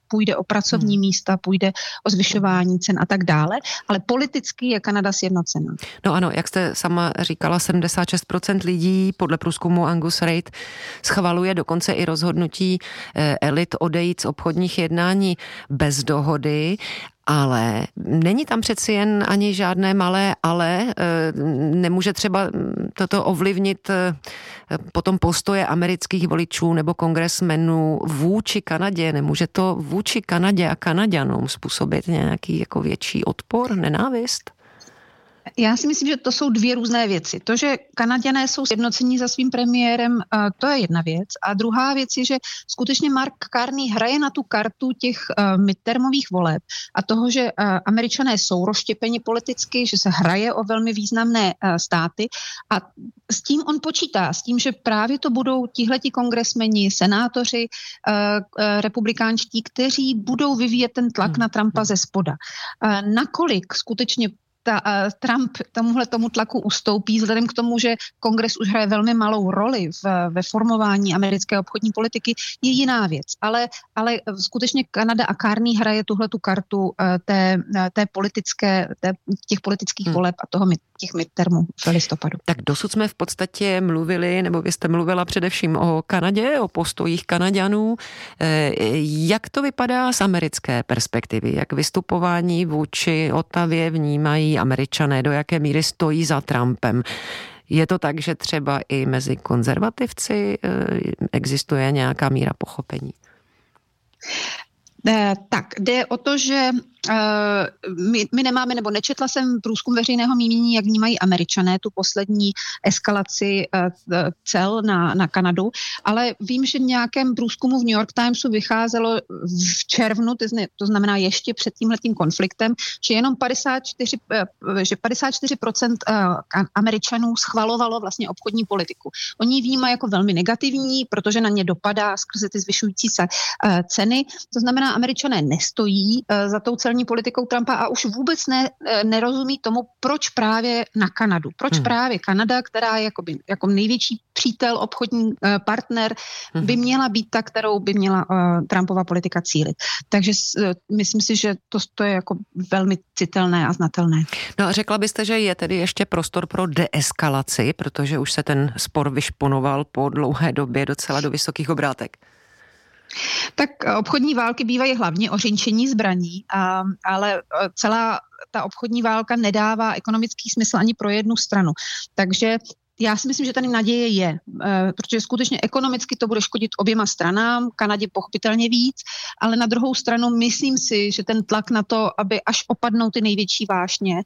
půjde o pracovní místa, půjde o zvyšování cen a tak dále, ale politicky je Kanada sjednocená. No ano, jak jste sama říkala, 76% lidí podle průzkumu Angus Reid schvaluje dokonce i rozhodnutí elit odejít z obchodních jednání bez dohody. Ale není tam přeci jen ani žádné malé ale. Nemůže třeba toto ovlivnit potom postoje amerických voličů nebo kongresmenů vůči Kanadě? Nemůže to vůči Kanadě a Kanaďanům způsobit nějaký jako větší odpor, nenávist? Já si myslím, že to jsou dvě různé věci. To, že Kanaďané jsou sjednocení za svým premiérem, to je jedna věc. A druhá věc je, že skutečně Mark Carney hraje na tu kartu těch midtermových voleb a toho, že Američané jsou rozštěpeni politicky, že se hraje o velmi významné státy a s tím on počítá, s tím, že právě to budou tihleti kongresmeni, senátoři, republikánští, kteří budou vyvíjet ten tlak na Trumpa ze spoda. Nakolik skutečně Trump tomu tlaku ustoupí, vzhledem k tomu, že kongres už hraje velmi malou roli ve formování americké obchodní politiky, je jiná věc. Ale skutečně Kanada a Carney hraje tuhletu kartu těch politických voleb a těch midtermů v listopadu. Tak dosud jsme v podstatě mluvili, nebo vy jste mluvila především o Kanadě, o postojích Kanaďanů. Jak to vypadá z americké perspektivy? Jak vystupování vůči Ottawě vnímají Američané? Do jaké míry stojí za Trumpem? Je to tak, že třeba i mezi konzervativci existuje nějaká míra pochopení? Tak, jde o to, že my nemáme, nebo nečetla jsem průzkum veřejného mínění, jak vnímají Američané tu poslední eskalaci cel na Kanadu, ale vím, že v nějakém průzkumu v New York Timesu vycházelo v červnu, to znamená ještě před tímhletím konfliktem, že jenom 54% Američanů schvalovalo vlastně obchodní politiku. Oni ji vnímají jako velmi negativní, protože na ně dopadá skrze ty zvyšující se ceny. To znamená, Američané nestojí za tou celní politikou Trumpa a už vůbec nerozumí tomu, proč právě na Kanadu. Proč právě Kanada, která je jako největší přítel, obchodní partner, by měla být ta, kterou by měla Trumpova politika cílit. Takže myslím si, že to je jako velmi citelné a znatelné. No a řekla byste, že je tedy ještě prostor pro deeskalaci, protože už se ten spor vyšponoval po dlouhé době docela do vysokých obrátek. Tak obchodní války bývají hlavně o řinčení zbraní, ale celá ta obchodní válka nedává ekonomický smysl ani pro jednu stranu. Takže já si myslím, že tady naděje je, protože skutečně ekonomicky to bude škodit oběma stranám, Kanadě pochopitelně víc, ale na druhou stranu myslím si, že ten tlak na to, aby až opadnou ty největší vášně,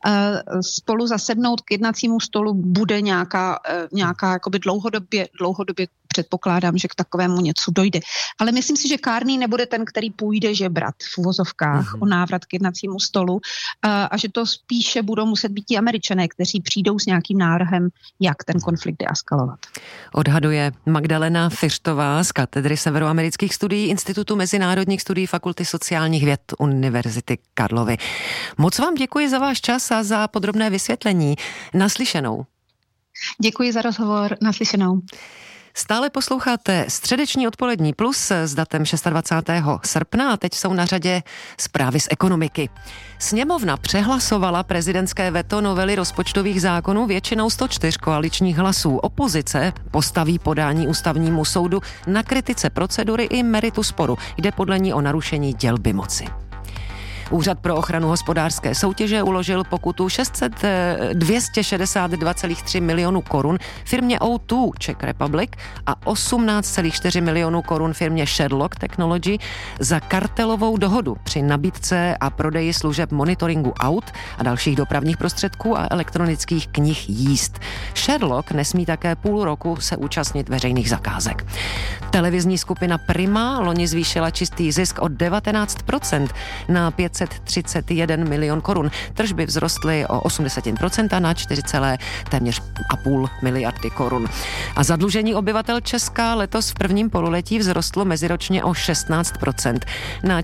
spolu zasednout k jednacímu stolu bude nějaká jakoby dlouhodobě předpokládám, že k takovému něco dojde. Ale myslím si, že Carney nebude ten, který půjde žebrat v uvozovkách o návrat k jednacímu stolu a že to spíše budou muset být ti Američané, kteří přijdou s nějakým návrhem, jak ten konflikt deeskalovat. Odhaduje Magdalena Fiřtová z katedry severoamerických studií Institutu mezinárodních studií Fakulty sociálních věd Univerzity Karlovy. Moc vám děkuji za váš čas a za podrobné vysvětlení. Naslyšenou. Děkuji za rozhovor. Naslyšenou. Stále posloucháte Středeční odpolední plus s datem 26. srpna a teď jsou na řadě zprávy z ekonomiky. Sněmovna přehlasovala prezidentské veto novely rozpočtových zákonů většinou 104 koaličních hlasů. Opozice postaví podání ústavnímu soudu na kritice procedury i meritu sporu. Jde podle ní o narušení dělby moci. Úřad pro ochranu hospodářské soutěže uložil pokutu 262,3 milionů korun firmě O2 Czech Republic a 18,4 milionů korun firmě Sherlock Technology za kartelovou dohodu při nabídce a prodeji služeb monitoringu aut a dalších dopravních prostředků a elektronických knih jízd. Sherlock nesmí také půl roku se účastnit veřejných zakázek. Televizní skupina Prima loni zvýšila čistý zisk o 19% na 531 milion korun. Tržby vzrostly o 80% na téměř 4,5 miliardy korun. A zadlužení obyvatel Česka letos v prvním pololetí vzrostlo meziročně o 16% na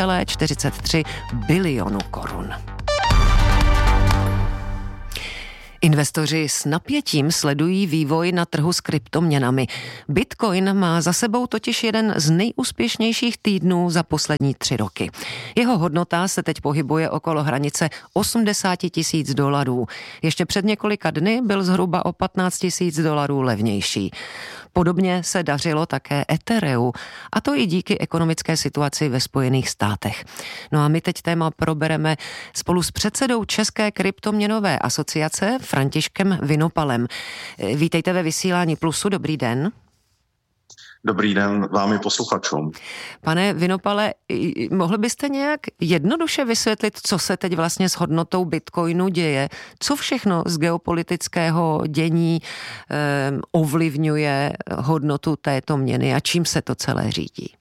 4,43 bilionu korun. Investoři s napětím sledují vývoj na trhu s kryptoměnami. Bitcoin má za sebou totiž jeden z nejúspěšnějších týdnů za poslední 3 roky. Jeho hodnota se teď pohybuje okolo hranice $80,000. Ještě před několika dny byl zhruba o $15,000 levnější. Podobně se dařilo také Ethereu, a to i díky ekonomické situaci ve Spojených státech. No a my teď téma probereme spolu s předsedou České kryptoměnové asociace Františkem Vinopalem. Vítejte ve vysílání Plusu, dobrý den. Dobrý den vám i posluchačům. Pane Vinopale, mohl byste nějak jednoduše vysvětlit, co se teď vlastně s hodnotou Bitcoinu děje? Co všechno z geopolitického dění ovlivňuje hodnotu této měny a čím se to celé řídí?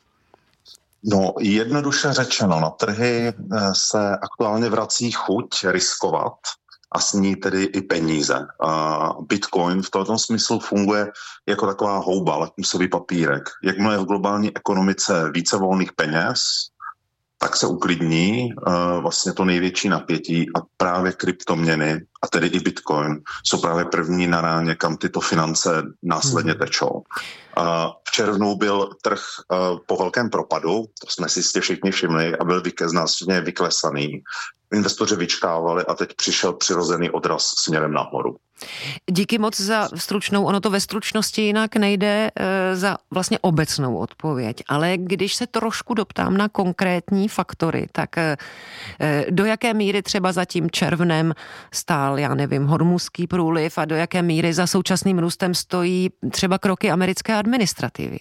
No, jednoduše řečeno, na trhy se aktuálně vrací chuť riskovat a s ní tedy i peníze. Bitcoin v tomto smyslu funguje jako taková houba, lakmusový papírek. Jakmile je v globální ekonomice více volných peněz, tak se uklidní vlastně to největší napětí a právě kryptoměny, a tedy i Bitcoin, jsou právě první na ráně, kam tyto finance následně tečou. V červnu byl trh po velkém propadu, to jsme si jistě všichni všimli, a byl následně vyklesaný. Investoři vyčkávali a teď přišel přirozený odraz směrem nahoru. Díky moc za stručnou, ono to ve stručnosti jinak nejde za vlastně obecnou odpověď, ale když se trošku doptám na konkrétní faktory, tak do jaké míry třeba za tím červnem stál, já nevím, Hormuzský průliv a do jaké míry za současným růstem stojí třeba kroky americké administrativy?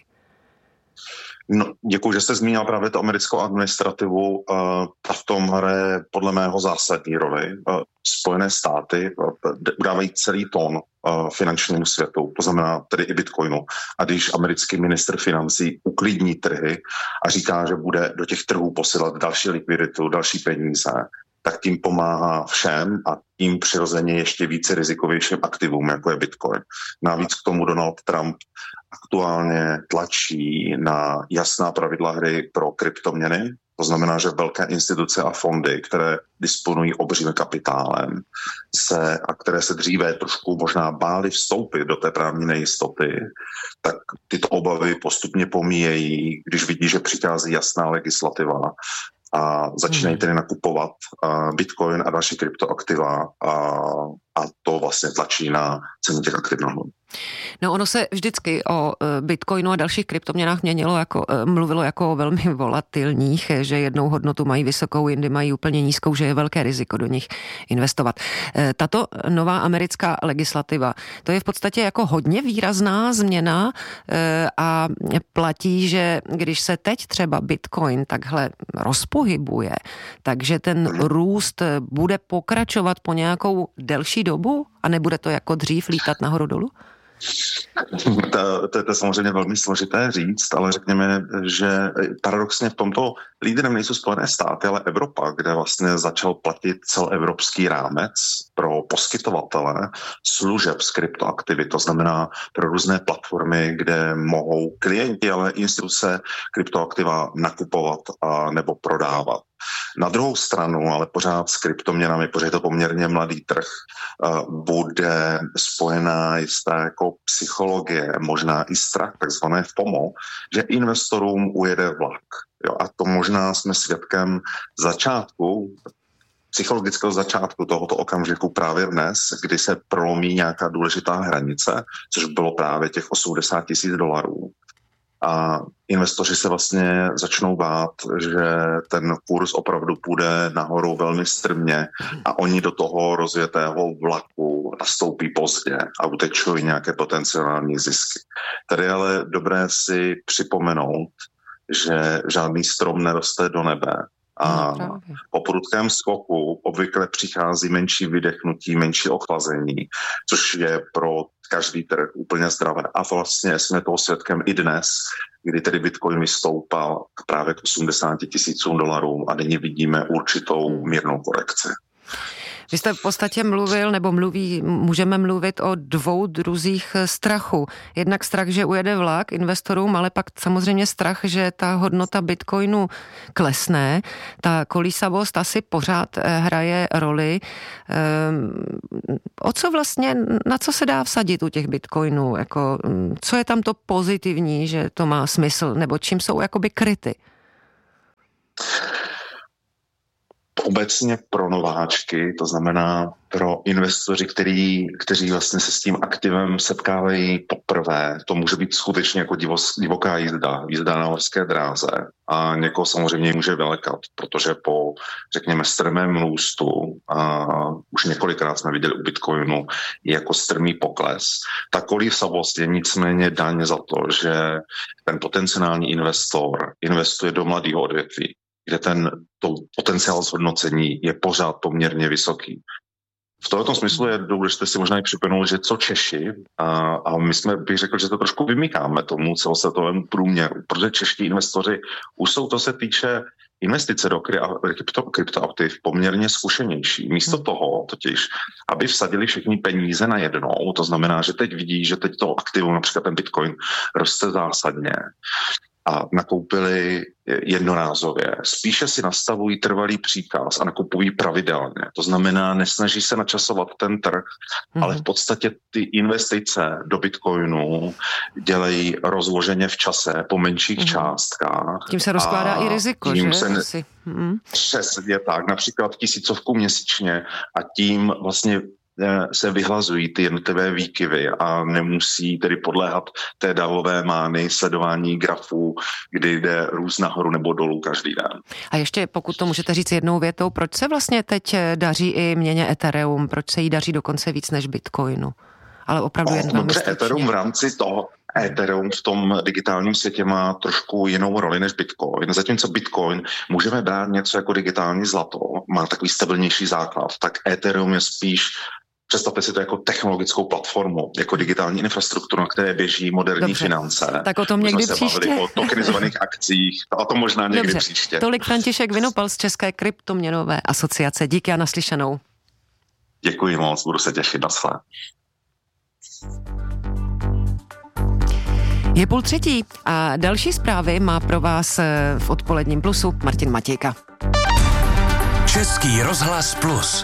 No, děkuji, že jste zmínil právě tu americkou administrativu. Ta v tom hraje podle mého zásadní roli. Spojené státy udávají celý tón finančnímu světu, to znamená tedy i Bitcoinu. A když americký ministr financí uklidní trhy a říká, že bude do těch trhů posílat další likviditu, další peníze, tak tím pomáhá všem a tím přirozeně ještě více rizikovějším aktivům, jako je Bitcoin. Navíc k tomu Donald Trump aktuálně tlačí na jasná pravidla hry pro kryptoměny. To znamená, že velké instituce a fondy, které disponují obřím kapitálem a které se dříve trošku možná bály vstoupit do té právní nejistoty, tak tyto obavy postupně pomíjejí, když vidí, že přichází jasná legislativa a začínají tedy nakupovat Bitcoin a další kryptoaktiva a to vlastně tlačí na cenu těch aktiv nahoru. No ono se vždycky o Bitcoinu a dalších kryptoměnách mluvilo jako o velmi volatilních, že jednou hodnotu mají vysokou, jindy mají úplně nízkou, že je velké riziko do nich investovat. Tato nová americká legislativa, to je v podstatě jako hodně výrazná změna a platí, že když se teď třeba Bitcoin takhle rozpohybuje, takže ten růst bude pokračovat po nějakou delší dobu a nebude to jako dřív lítat nahoru dolů? To je samozřejmě velmi složité říct, ale řekněme, že paradoxně v tomto lídrem nejsou Spojené státy, ale Evropa, kde vlastně začal platit celoevropský rámec pro poskytovatele služeb z kryptoaktivy, to znamená pro různé platformy, kde mohou klienti, ale i instituce kryptoaktiva nakupovat nebo prodávat. Na druhou stranu, ale pořád s kryptoměnami, protože je to poměrně mladý trh, bude spojená jistá jako psychologie, možná i strach, takzvané FOMO, že investorům ujede vlak. Jo, a to možná jsme svědkem psychologického začátku tohoto okamžiku právě dnes, kdy se prolomí nějaká důležitá hranice, což bylo právě těch $80,000. A investoři se vlastně začnou bát, že ten kurz opravdu půjde nahoru velmi strmě a oni do toho rozjetého vlaku nastoupí pozdě a utečují nějaké potenciální zisky. Tady je ale dobré si připomenout, že žádný strom neroste do nebe. A po prudkém skoku obvykle přichází menší vydechnutí, menší ochlazení, což je pro každý trh úplně zdravé. A vlastně jsme toho svědkem i dnes, kdy tedy Bitcoin vystoupal právě k $80,000 a nyní vidíme určitou mírnou korekci. Vy jste v podstatě mluvil, nebo můžeme mluvit o dvou druzích strachu. Jednak strach, že ujede vlak investorům, ale pak samozřejmě strach, že ta hodnota bitcoinu klesne. Ta kolísavost asi pořád hraje roli. O co vlastně, na co se dá vsadit u těch bitcoinů? Jako, co je tam to pozitivní, že to má smysl, nebo čím jsou jakoby kryty? Obecně pro nováčky, to znamená pro investoři, kteří vlastně se s tím aktivem setkávají poprvé, to může být skutečně jako divoká jízda na horské dráze a někoho samozřejmě může vylekat, protože po, řekněme, strmém růstu, a už několikrát jsme viděli u Bitcoinu jako strmý pokles, ta kolísavost je nicméně daň za to, že ten potenciální investor investuje do mladého odvětví, kde to potenciál zhodnocení je pořád poměrně vysoký. V tomto smyslu je důležité si možná i připomenout, že co Češi, a my bych řekl, že to trošku vymykáme tomu celosvětovému průměru, protože čeští investoři už jsou, to se týče investice do kryptoaktiv, poměrně zkušenější. Místo toho totiž, aby vsadili všechny peníze na jednou, to znamená, že teď vidí, že teď to aktivum, například ten Bitcoin, roste zásadně, a nakoupili jednorázově. Spíše si nastavují trvalý příkaz a nakupují pravidelně. To znamená, nesnaží se načasovat ten trh, ale v podstatě ty investice do Bitcoinu dělají rozloženě v čase po menších částkách. Tím se rozkládá i riziko, že? Přesně tak, například 1000 měsíčně a tím vlastně se vyhlazují ty jednotlivé výkyvy a nemusí tedy podléhat té davové mány sledování grafů, kdy jde růst nahoru nebo dolů každý den. A ještě pokud to můžete říct jednou větou, proč se vlastně teď daří i měně Ethereum, proč se jí daří dokonce víc než Bitcoinu? Ale opravdu Ethereum v rámci toho Ethereum v tom digitálním světě má trošku jinou roli než Bitcoin. Zatímco Bitcoin můžeme brát něco jako digitální zlato, má takový stabilnější základ, tak Ethereum je spíš, představte si to jako technologickou platformu, jako digitální infrastrukturu, na které běží moderní finance. Tak o tom někdy příště. O tokenizovaných akcích, a to možná někdy příště. Tolik František Vinopal z České kryptoměnové asociace. Díky a naslyšenou. Děkuji moc, budu se těšit, naschle. Je 2:30 a další zprávy má pro vás v odpoledním Plusu Martin Matějka. Český rozhlas Plus.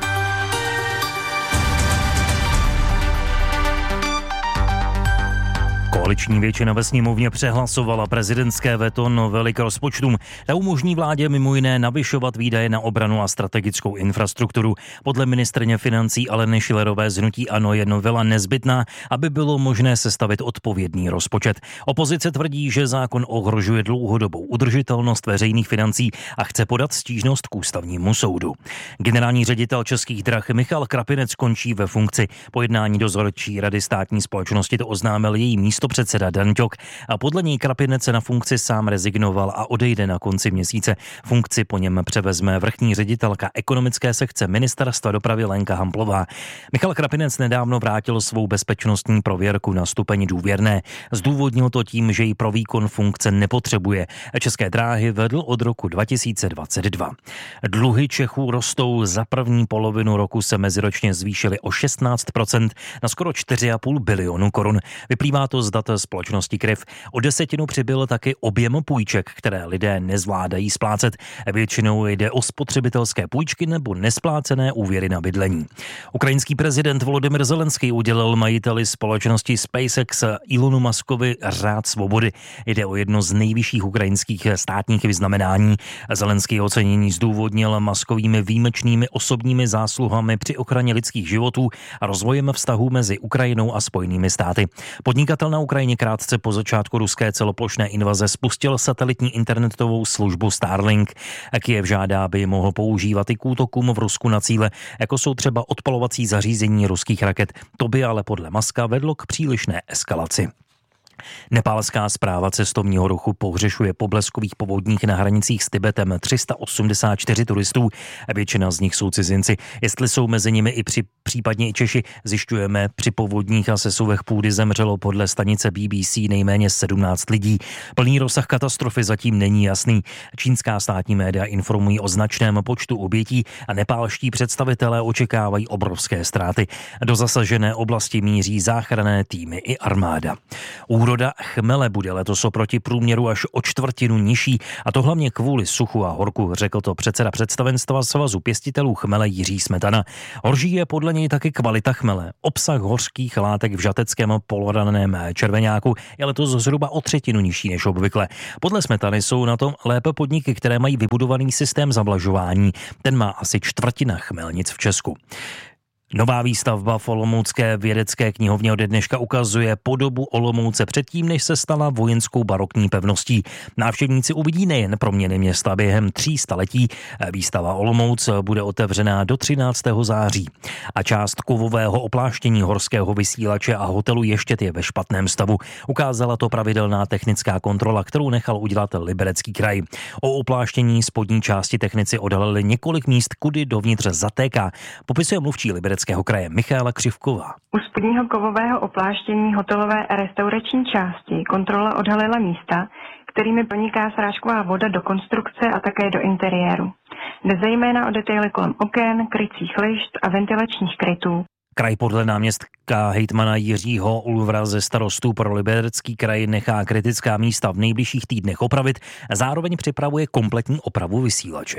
Koaliční většina ve sněmovně přehlasovala prezidentské veto novely k rozpočtům. Ta umožní vládě mimo jiné navyšovat výdaje na obranu a strategickou infrastrukturu. Podle ministryně financí Aleny Schillerové z hnutí ANO je novela nezbytná, aby bylo možné sestavit odpovědný rozpočet. Opozice tvrdí, že zákon ohrožuje dlouhodobou udržitelnost veřejných financí a chce podat stížnost k ústavnímu soudu. Generální ředitel Českých drah Michal Krapinec končí ve funkci. Po jednání dozorčí rady státní společnosti to oznámil její místopředseda Dan Ťok a podle něj Krapinec se na funkci sám rezignoval a odejde na konci měsíce. Funkci po něm převezme vrchní ředitelka ekonomické sekce Ministerstva dopravy Lenka Hamplová. Michal Krapinec nedávno vrátil svou bezpečnostní prověrku na stupeň důvěrné. Zdůvodnil to tím, že ji pro výkon funkce nepotřebuje. České dráhy vedl od roku 2022. Dluhy Čechů rostou, za první polovinu roku se meziročně zvýšily o 16% na skoro 4,5 bilionu korun. Vyplývá to z dat společnosti Kryv. O 10% přibyl taky objem půjček, které lidé nezvládají splácet. Většinou jde o spotřebitelské půjčky nebo nesplácené úvěry na bydlení. Ukrajinský prezident Volodymyr Zelenský udělil majiteli společnosti SpaceX Elonu Muskovi Řád svobody. Jde o jedno z nejvyšších ukrajinských státních vyznamenání. Zelenský ocenění zdůvodnil Muskovými výjimečnými osobními zásluhami při ochraně lidských životů a rozvojem vztahů mezi Ukrajinou a Spojenými státy. Podnikatel na Ukrajině krátce po začátku ruské celoplošné invaze spustil satelitní internetovou službu Starlink. Kyjev žádá, aby mohl používat i k útokům v Rusku na cíle, jako jsou třeba odpalovací zařízení ruských raket. To by ale podle Muska vedlo k přílišné eskalaci. Nepálská správa cestovního ruchu pohřešuje po bleskových povodních na hranicích s Tibetem 384 turistů. Většina z nich jsou cizinci. Jestli jsou mezi nimi i případně i Češi, zjišťujeme. Při povodních a sesuvech půdy zemřelo podle stanice BBC nejméně 17 lidí. Plný rozsah katastrofy zatím není jasný. Čínská státní média informují o značném počtu obětí a nepálští představitelé očekávají obrovské ztráty. Do zasažené oblasti míří záchranné týmy i armáda. Úroda chmele bude letos oproti průměru až o čtvrtinu nižší, a to hlavně kvůli suchu a horku, řekl to předseda představenstva Svazu pěstitelů chmele Jiří Smetana. Horší je podle něj taky kvalita chmele. Obsah hořkých látek v žateckém poloraném červeňáku je letos zhruba o třetinu nižší než obvykle. Podle Smetany jsou na tom lépe podniky, které mají vybudovaný systém zavlažování. Ten má asi čtvrtina chmelnic v Česku. Nová výstavba v Olomoucké vědecké knihovně ode dneška ukazuje podobu Olomouce předtím, než se stala vojenskou barokní pevností. Návštěvníci uvidí nejen proměny města během 3 staletí. Výstava Olomouc bude otevřená do 13. září. A část kovového opláštění horského vysílače a hotelu Ještěd je ve špatném stavu. Ukázala to pravidelná technická kontrola, kterou nechal udělat Liberecký kraj. O opláštění spodní části technici odhalili několik míst, kudy dovnitř zatéká. Popisuje mluvčí Libereckého kraje Michála Křivková. U spodního kovového opláštění hotelové a restaurační části kontrola odhalila místa, kterými proniká srážková voda do konstrukce a také do interiéru. Jde zejména o detaily kolem oken, krycích lišt a ventilačních krytů. Kraj podle náměstka hejtmana Jiřího Ulvra ze starostů pro Liberecký kraj nechá kritická místa v nejbližších týdnech opravit a zároveň připravuje kompletní opravu vysílače.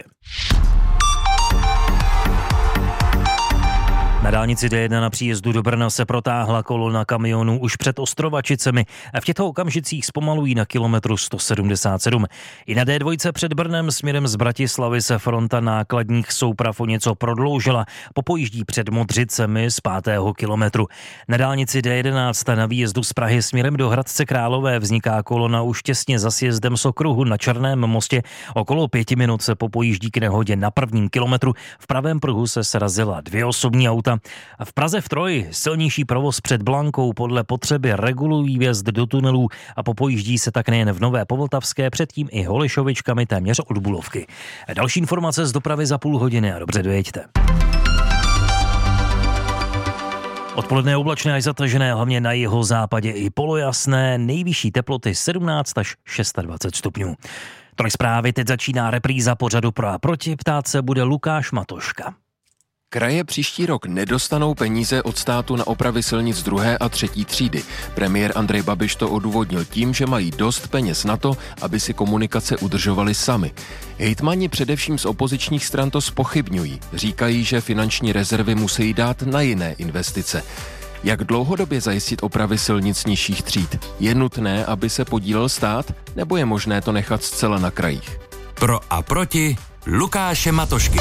Na dálnici D1 na příjezdu do Brna se protáhla kolona kamionů už před Ostrovačicemi a v těchto okamžicích zpomalují na kilometru 177. I na D2 před Brnem směrem z Bratislavy se fronta nákladních souprav o něco prodloužila. Popojíždí před Modřicemi z 5. kilometru. Na dálnici D11 na výjezdu z Prahy směrem do Hradce Králové vzniká kolona už těsně za sjezdem z okruhu na Černém mostě. Okolo 5 minut se popojíždí k nehodě na 1. kilometru. V pravém pruhu se srazila 2 osobní auta. V Praze v Troji silnější provoz před Blankou podle potřeby regulují vjezd do tunelů a popojíždí se tak nejen v Nové Povltavské, předtím i Holišovičkami téměř od Bulovky. Další informace z dopravy za půl hodiny a dobře dojeďte. Odpoledne oblačné až zatažené, hlavně na jihozápadě i polojasné, nejvyšší teploty 17 až 26 stupňů. Tolik zprávy, teď začíná repríza pořadu Pro a proti, ptát se bude Lukáš Matoška. Kraje příští rok nedostanou peníze od státu na opravy silnic 2. a 3. třídy. Premiér Andrej Babiš to odůvodnil tím, že mají dost peněz na to, aby si komunikace udržovali sami. Hejtmani především z opozičních stran to zpochybňují. Říkají, že finanční rezervy musí dát na jiné investice. Jak dlouhodobě zajistit opravy silnic nižších tříd? Je nutné, aby se podílel stát, nebo je možné to nechat zcela na krajích? Pro a proti Lukáše Matošky.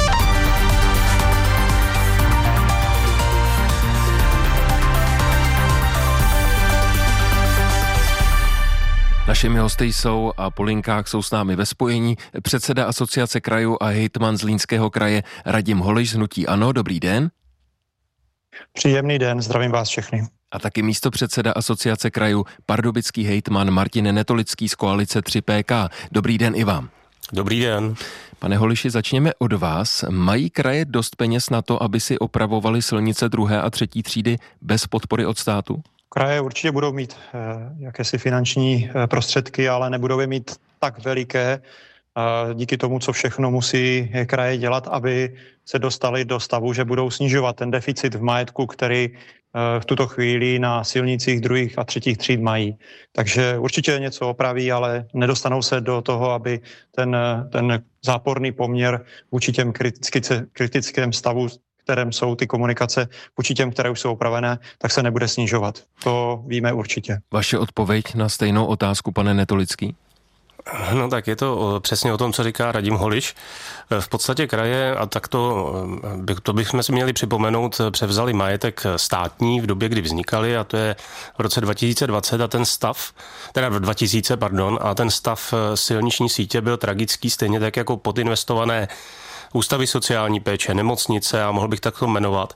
Našimi hosty jsou a po linkách jsou s námi ve spojení předseda Asociace krajů a hejtman Zlínského kraje Radim Holiš z hnutí ANO. Dobrý den. Příjemný den, zdravím vás všechny. A taky místopředseda Asociace krajů pardubický hejtman Martin Netolický z koalice 3PK. Dobrý den i vám. Dobrý den. Pane Holiši, začněme od vás. Mají kraje dost peněz na to, aby si opravovali silnice 2. a 3. třídy bez podpory od státu? Kraje určitě budou mít jakési finanční prostředky, ale nebudou je mít tak veliké díky tomu, co všechno musí kraje dělat, aby se dostali do stavu, že budou snižovat ten deficit v majetku, který v tuto chvíli na silnicích 2. a 3. tříd mají. Takže určitě něco opraví, ale nedostanou se do toho, aby ten záporný poměr vůči těm kritickém stavu, kterém jsou ty komunikace vůči těm, které už jsou opravené, tak se nebude snižovat. To víme určitě. Vaše odpověď na stejnou otázku, pane Netolický? No tak je to přesně o tom, co říká Radim Holiš. V podstatě kraje, a tak to bychom si měli připomenout, převzali majetek státní v době, kdy vznikaly, a to je v roce 2020 a ten stav, teda v 2000, a ten stav silniční sítě byl tragický, stejně tak jako podinvestované ústavy sociální péče, nemocnice a mohl bych takto jmenovat.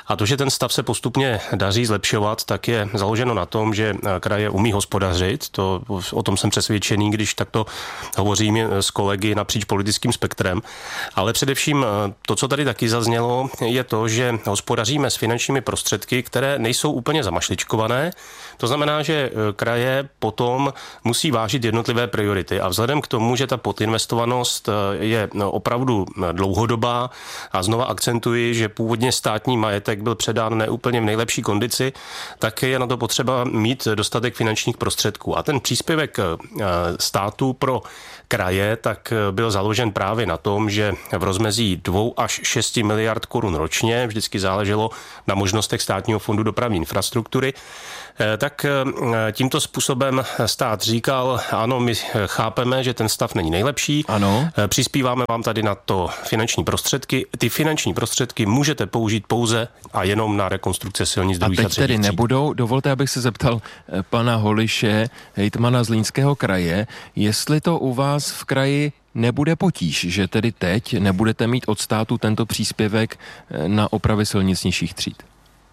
A to, že ten stav se postupně daří zlepšovat, tak je založeno na tom, že kraje umí hospodařit. O tom jsem přesvědčený, když takto hovořím s kolegy napříč politickým spektrem. Ale především to, co tady taky zaznělo, je to, že hospodaříme s finančními prostředky, které nejsou úplně zamašličkované. To znamená, že kraje potom musí vážit jednotlivé priority. A vzhledem k tomu, že ta podinvestovanost je opravdu dlouhodobá, a znova akcentuji, že původně státní majetek byl předán neúplně v nejlepší kondici, tak je na to potřeba mít dostatek finančních prostředků. A ten příspěvek státu pro kraje tak byl založen právě na tom, že v rozmezí 2 až 6 miliard korun ročně, vždycky záleželo na možnostech státního fondu dopravní infrastruktury, tak tímto způsobem stát říkal, ano, my chápeme, že ten stav není nejlepší, ano. Přispíváme vám tady na to finanční prostředky. Ty finanční prostředky můžete použít pouze a jenom na rekonstrukce silnic druhých a třetích tříd. A teď tedy nebudou. Dovolte, abych se zeptal pana Holiše, hejtmana Zlínského kraje, jestli to u vás v kraji nebude potíž, že tedy teď nebudete mít od státu tento příspěvek na opravy silnic nižších tříd.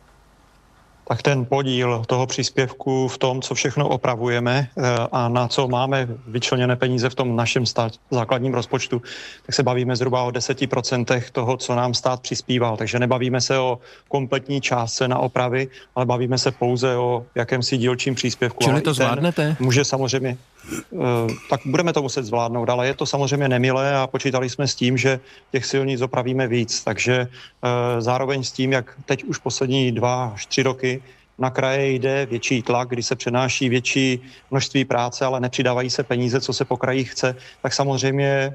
Tak ten podíl toho příspěvku v tom, co všechno opravujeme a na co máme vyčleněné peníze v tom našem základním rozpočtu, tak se bavíme zhruba o 10% toho, co nám stát přispíval. Takže nebavíme se o kompletní částce na opravy, ale bavíme se pouze o jakémsi dílčím příspěvku. Čili to zvládnete? Může samozřejmě, tak budeme to muset zvládnout, ale je to samozřejmě nemilé a počítali jsme s tím, že těch silnic opravíme víc. Takže zároveň s tím, jak teď už poslední 2 až 3 roky na kraje jde větší tlak, kdy se přenáší větší množství práce, ale nepřidávají se peníze, co se po krajích chce, tak samozřejmě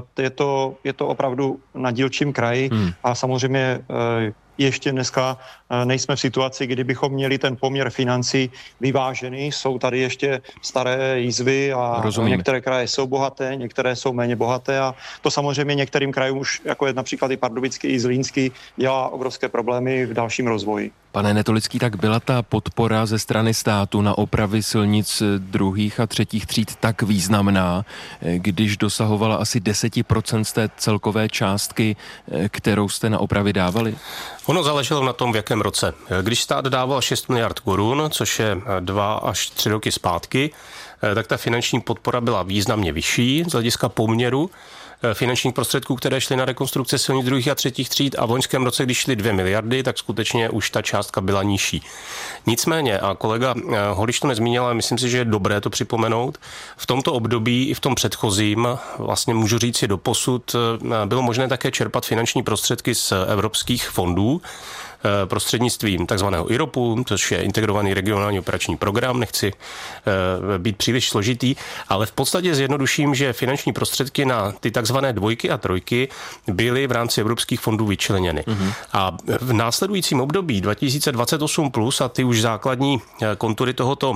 je to opravdu na dílčím kraji a samozřejmě ještě dneska nejsme v situaci, kdy bychom měli ten poměr financí vyvážený. Jsou tady ještě staré jizvy a některé kraje jsou bohaté, některé jsou méně bohaté a to samozřejmě některým krajům už, jako je například i Pardubický, i Zlínský, dělá obrovské problémy v dalším rozvoji. Pane Netolický, tak byla ta podpora ze strany státu na opravy silnic druhých a třetích tříd tak významná, když dosahovala asi 10% z té celkové částky, kterou jste na opravy dávali? Ono záleželo na tom, v jakém roce. Když stát dával 6 miliard korun, což je 2 až 3 roky zpátky, tak ta finanční podpora byla významně vyšší z hlediska poměru finančních prostředků, které šly na rekonstrukce silnic druhých a třetích tříd a v loňském roce, když šly 2 miliardy, tak skutečně už ta částka byla nižší. Nicméně, a kolega Holiš to nezmínil, ale myslím si, že je dobré to připomenout, v tomto období i v tom předchozím, vlastně můžu říct si doposud, bylo možné také čerpat finanční prostředky z evropských fondů, prostřednictvím takzvaného IROPu, což je integrovaný regionální operační program, nechci být příliš složitý, ale v podstatě zjednoduším, že finanční prostředky na ty takzvané 2 a 3 byly v rámci evropských fondů vyčleněny. A v následujícím období 2028 plus a ty už základní kontury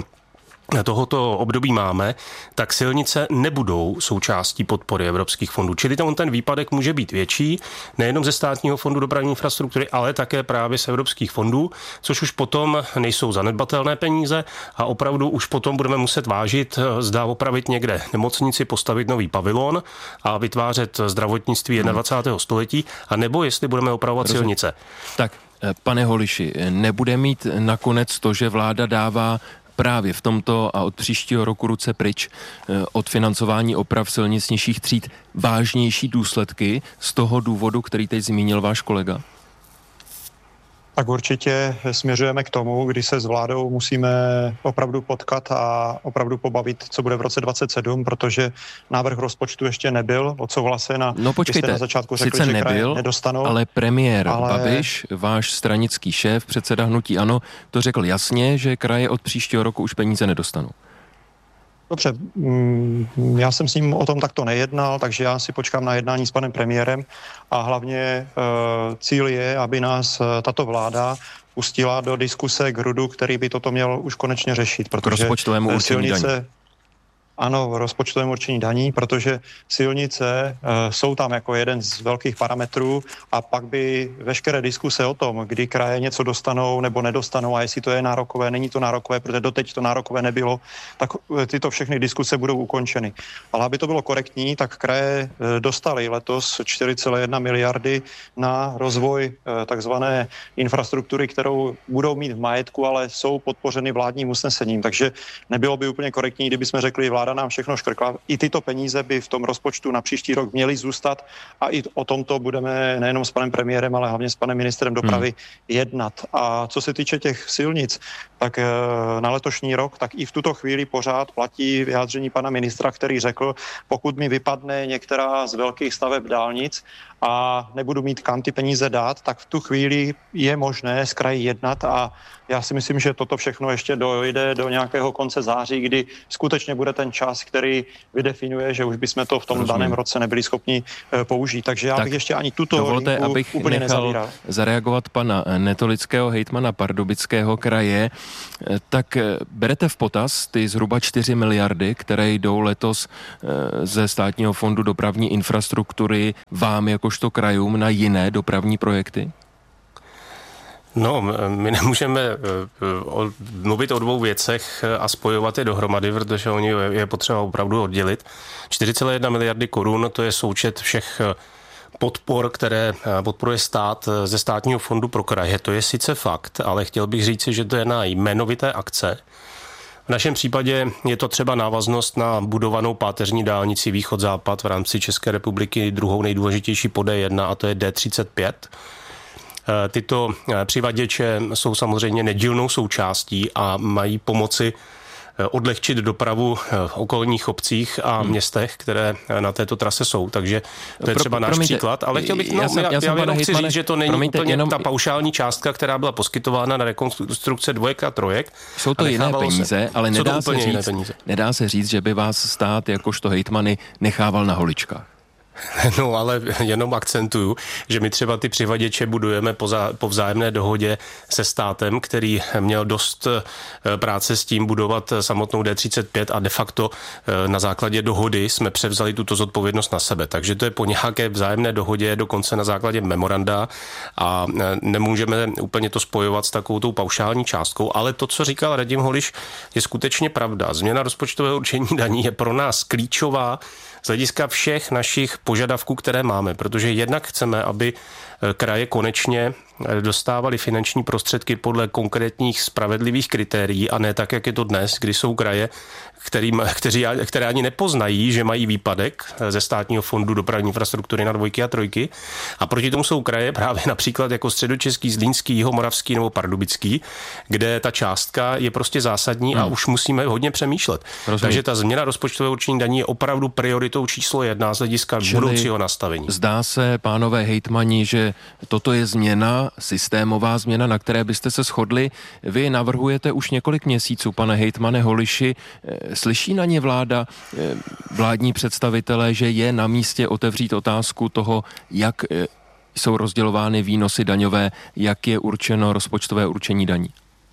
tohoto období máme, tak silnice nebudou součástí podpory evropských fondů. Čili ten výpadek může být větší, nejenom ze státního fondu dopravní infrastruktury, ale také právě z evropských fondů, což už potom nejsou zanedbatelné peníze a opravdu už potom budeme muset vážit, zda opravit někde nemocnici, postavit nový pavilon a vytvářet zdravotnictví 21. století, a nebo jestli budeme opravovat silnice. Tak, pane Holiši, nebude mít nakonec to, že vláda dává právě v tomto a od příštího roku ruce pryč od financování oprav silnic nižších tříd vážnější důsledky z toho důvodu, který teď zmínil váš kolega? Tak určitě směřujeme k tomu, kdy se s vládou musíme opravdu potkat a opravdu pobavit, co bude v roce 2027, protože návrh rozpočtu ještě nebyl odsouhlasen a počkejte, na začátku řekli, sice že nebyl, nedostanou. Ale premiér Babiš, váš stranický šéf, předseda hnutí ANO, to řekl jasně, že kraje od příštího roku už peníze nedostanou. Dobře, já jsem s ním o tom takto nejednal, takže já si počkám na jednání s panem premiérem a hlavně cíl je, aby nás tato vláda pustila do diskuse k RUDu, který by toto měl už konečně řešit, protože rozpočtovému určení daní. ano, v rozpočtovém určení daní, protože silnice jsou tam jako jeden z velkých parametrů a pak by veškeré diskuse o tom, kdy kraje něco dostanou nebo nedostanou a jestli to je nárokové, není to nárokové, protože doteď to nárokové nebylo, tak tyto všechny diskuse budou ukončeny. Ale aby to bylo korektní, tak kraje dostaly letos 4,1 miliardy na rozvoj takzvané infrastruktury, kterou budou mít v majetku, ale jsou podpořeny vládním usnesením. Takže nebylo by úplně korektní, kdyby jsme řekli, vláda nám všechno škrkla. I tyto peníze by v tom rozpočtu na příští rok měly zůstat a i o tomto budeme nejenom s panem premiérem, ale hlavně s panem ministrem dopravy jednat. A co se týče těch silnic, tak na letošní rok, tak i v tuto chvíli pořád platí vyjádření pana ministra, který řekl, pokud mi vypadne některá z velkých staveb dálnic a nebudu mít kam ty peníze dát, tak v tu chvíli je možné s kraji jednat a já si myslím, že toto všechno ještě dojde do nějakého konce září, kdy skutečně bude ten čas, který vydefinuje, že už bychom to v tom daném roce nebyli schopni použít. Takže já bych ještě ani tuto linku úplně nezavíral. Zareagovat pana Netolického, hejtmana Pardubického kraje. Tak berete v potaz ty zhruba 4 miliardy, které jdou letos ze Státního fondu dopravní infrastruktury vám jakožto krajům na jiné dopravní projekty? No, my nemůžeme mluvit o dvou věcech a spojovat je dohromady, protože oni je potřeba opravdu oddělit. 4,1 miliardy korun, to je součet všech podpor, které podporuje stát ze Státního fondu pro kraje. To je sice fakt, ale chtěl bych říci, že to je na jmenovité akce. V našem případě je to třeba návaznost na budovanou páteřní dálnici východ-západ v rámci České republiky, druhou nejdůležitější po D1 a to je D35. Tyto přivaděče jsou samozřejmě nedílnou součástí a mají pomoci odlehčit dopravu v okolních obcích a městech, které na této trase jsou. Takže to je třeba náš příklad. Ale chtěl bych, já jenom chci říct, že to není úplně ta paušální částka, která byla poskytována na rekonstrukce dvojek a trojek. Jsou to jiné peníze, ale nedá se říct, že by vás stát jakožto hejtmany nechával na holičkách. No, ale jenom akcentuju, že my třeba ty přivaděče budujeme po vzájemné dohodě se státem, který měl dost práce s tím budovat samotnou D35 a de facto na základě dohody jsme převzali tuto zodpovědnost na sebe. Takže to je po nějaké vzájemné dohodě, dokonce na základě memoranda a nemůžeme úplně to spojovat s takovou tou paušální částkou, ale to, co říkal Radim Holiš, je skutečně pravda. Změna rozpočtového určení daní je pro nás klíčová z hlediska všech našich požadavků, které máme, protože jednak chceme, aby kraje konečně dostávaly finanční prostředky podle konkrétních spravedlivých kritérií a ne tak, jak je to dnes, kdy jsou kraje, které ani nepoznají, že mají výpadek ze Státního fondu dopravní infrastruktury na dvojky a trojky. A proti tomu jsou kraje právě například jako Středočeský, Zlínský, Jihomoravský nebo Pardubický, kde ta částka je prostě zásadní a už musíme hodně přemýšlet. Takže ta změna rozpočtového určení daní je opravdu prioritou číslo 1 z hlediska budoucího nastavení. Zdá se, pánové hejtmani, že toto je změna, systémová změna, na které byste se shodli. Vy navrhujete už několik měsíců, pane hejtmane Holiši. Slyší na ně vláda, vládní představitelé, že je na místě otevřít otázku toho, jak jsou rozdělovány výnosy daňové, jak je určeno rozpočtové určení daní?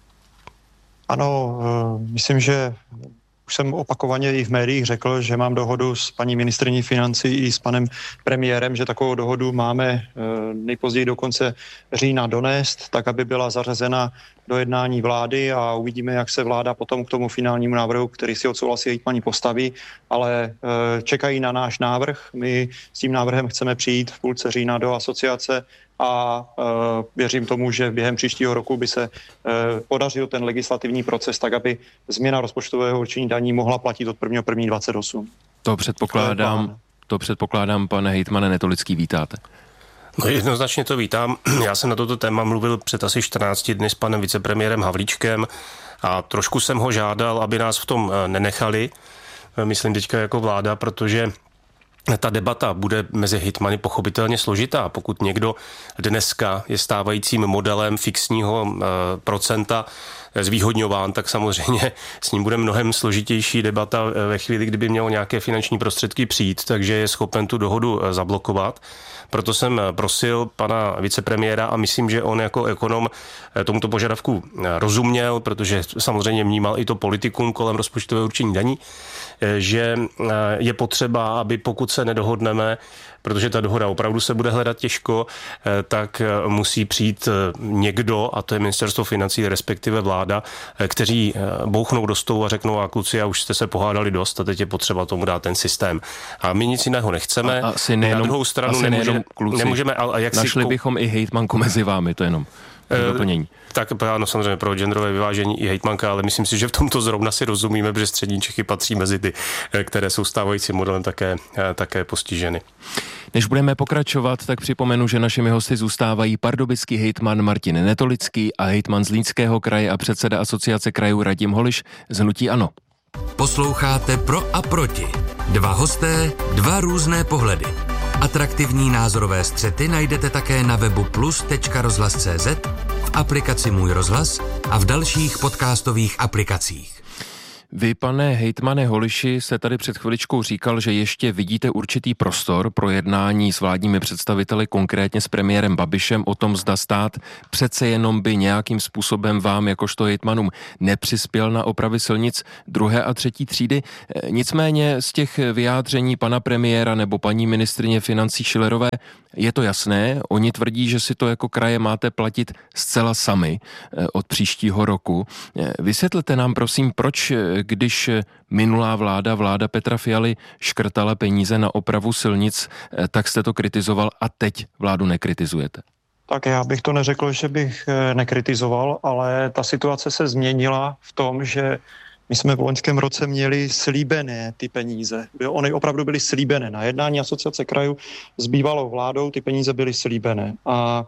Ano, myslím, že už jsem opakovaně i v médiích řekl, že mám dohodu s paní ministryní financí i s panem premiérem, že takovou dohodu máme nejpozději do konce října donést, tak aby byla zařazena do jednání vlády a uvidíme, jak se vláda potom k tomu finálnímu návrhu, který si odsouhlasí hejtmani, postaví, ale čekají na náš návrh. My s tím návrhem chceme přijít v půlce října do asociace a věřím tomu, že během příštího roku by se podařil ten legislativní proces tak, aby změna rozpočtového určení daní mohla platit od 1.1.28. To předpokládám, pane hejtmane Netolický, vítáte. No jednoznačně to vítám. Já jsem na toto téma mluvil před asi 14 dny s panem vicepremiérem Havlíčkem a trošku jsem ho žádal, aby nás v tom nenechali, myslím teďka jako vláda, protože ta debata bude mezi hejtmany pochopitelně složitá. Pokud někdo dneska je stávajícím modelem fixního procenta zvýhodňován, tak samozřejmě s ním bude mnohem složitější debata ve chvíli, kdyby mělo nějaké finanční prostředky přijít, takže je schopen tu dohodu zablokovat. Proto jsem prosil pana vicepremiéra a myslím, že on jako ekonom tomuto požadavku rozuměl, protože samozřejmě vnímal i to politikum kolem rozpočtového určení daní, že je potřeba, aby pokud se nedohodneme, protože ta dohoda opravdu se bude hledat těžko, tak musí přijít někdo, a to je ministerstvo financí, respektive vláda, kteří bouchnou do stolu a řeknou, a kluci, a už jste se pohádali dost a teď je potřeba tomu dát ten systém. A my nic jiného nechceme. Na druhou stranu nemůžeme, ale jak našli bychom i hejtmanku mezi vámi, to jenom doplnění. Tak ano, samozřejmě pro genderové vyvážení i hejtmanka, ale myslím si, že v tomto zrovna si rozumíme, protože střední Čechy patří mezi ty, které jsou stávajícím modelem také postiženy. Než budeme pokračovat, tak připomenu, že našimi hosty zůstávají pardubický hejtman Martin Netolický a hejtman Zlínského kraje a předseda Asociace krajů Radim Holiš z hnutí ANO. Posloucháte Pro a proti. Dva hosté, dva různé pohledy. Atraktivní názorové střety najdete také na webu plus.rozhlas.cz, v aplikaci Můj rozhlas a v dalších podcastových aplikacích. Vy, pane hejtmane Holiši, jste tady před chviličkou říkal, že ještě vidíte určitý prostor pro jednání s vládními představiteli, konkrétně s premiérem Babišem, o tom, zda stát přece jenom by nějakým způsobem vám, jakožto hejtmanům, nepřispěl na opravy silnic 2. a 3. třídy. Nicméně z těch vyjádření pana premiéra nebo paní ministryně financí Schillerové je to jasné. Oni tvrdí, že si to jako kraje máte platit zcela sami od příštího roku. Vysvětlete nám, prosím, proč, když minulá vláda Petra Fialy, škrtala peníze na opravu silnic, tak jste to kritizoval a teď vládu nekritizujete? Tak já bych to neřekl, že bych nekritizoval, ale ta situace se změnila v tom, že my jsme v loňském roce měli slíbené ty peníze. Ony opravdu byly slíbené. Na jednání Asociace krajů s bývalou vládou ty peníze byly slíbené. A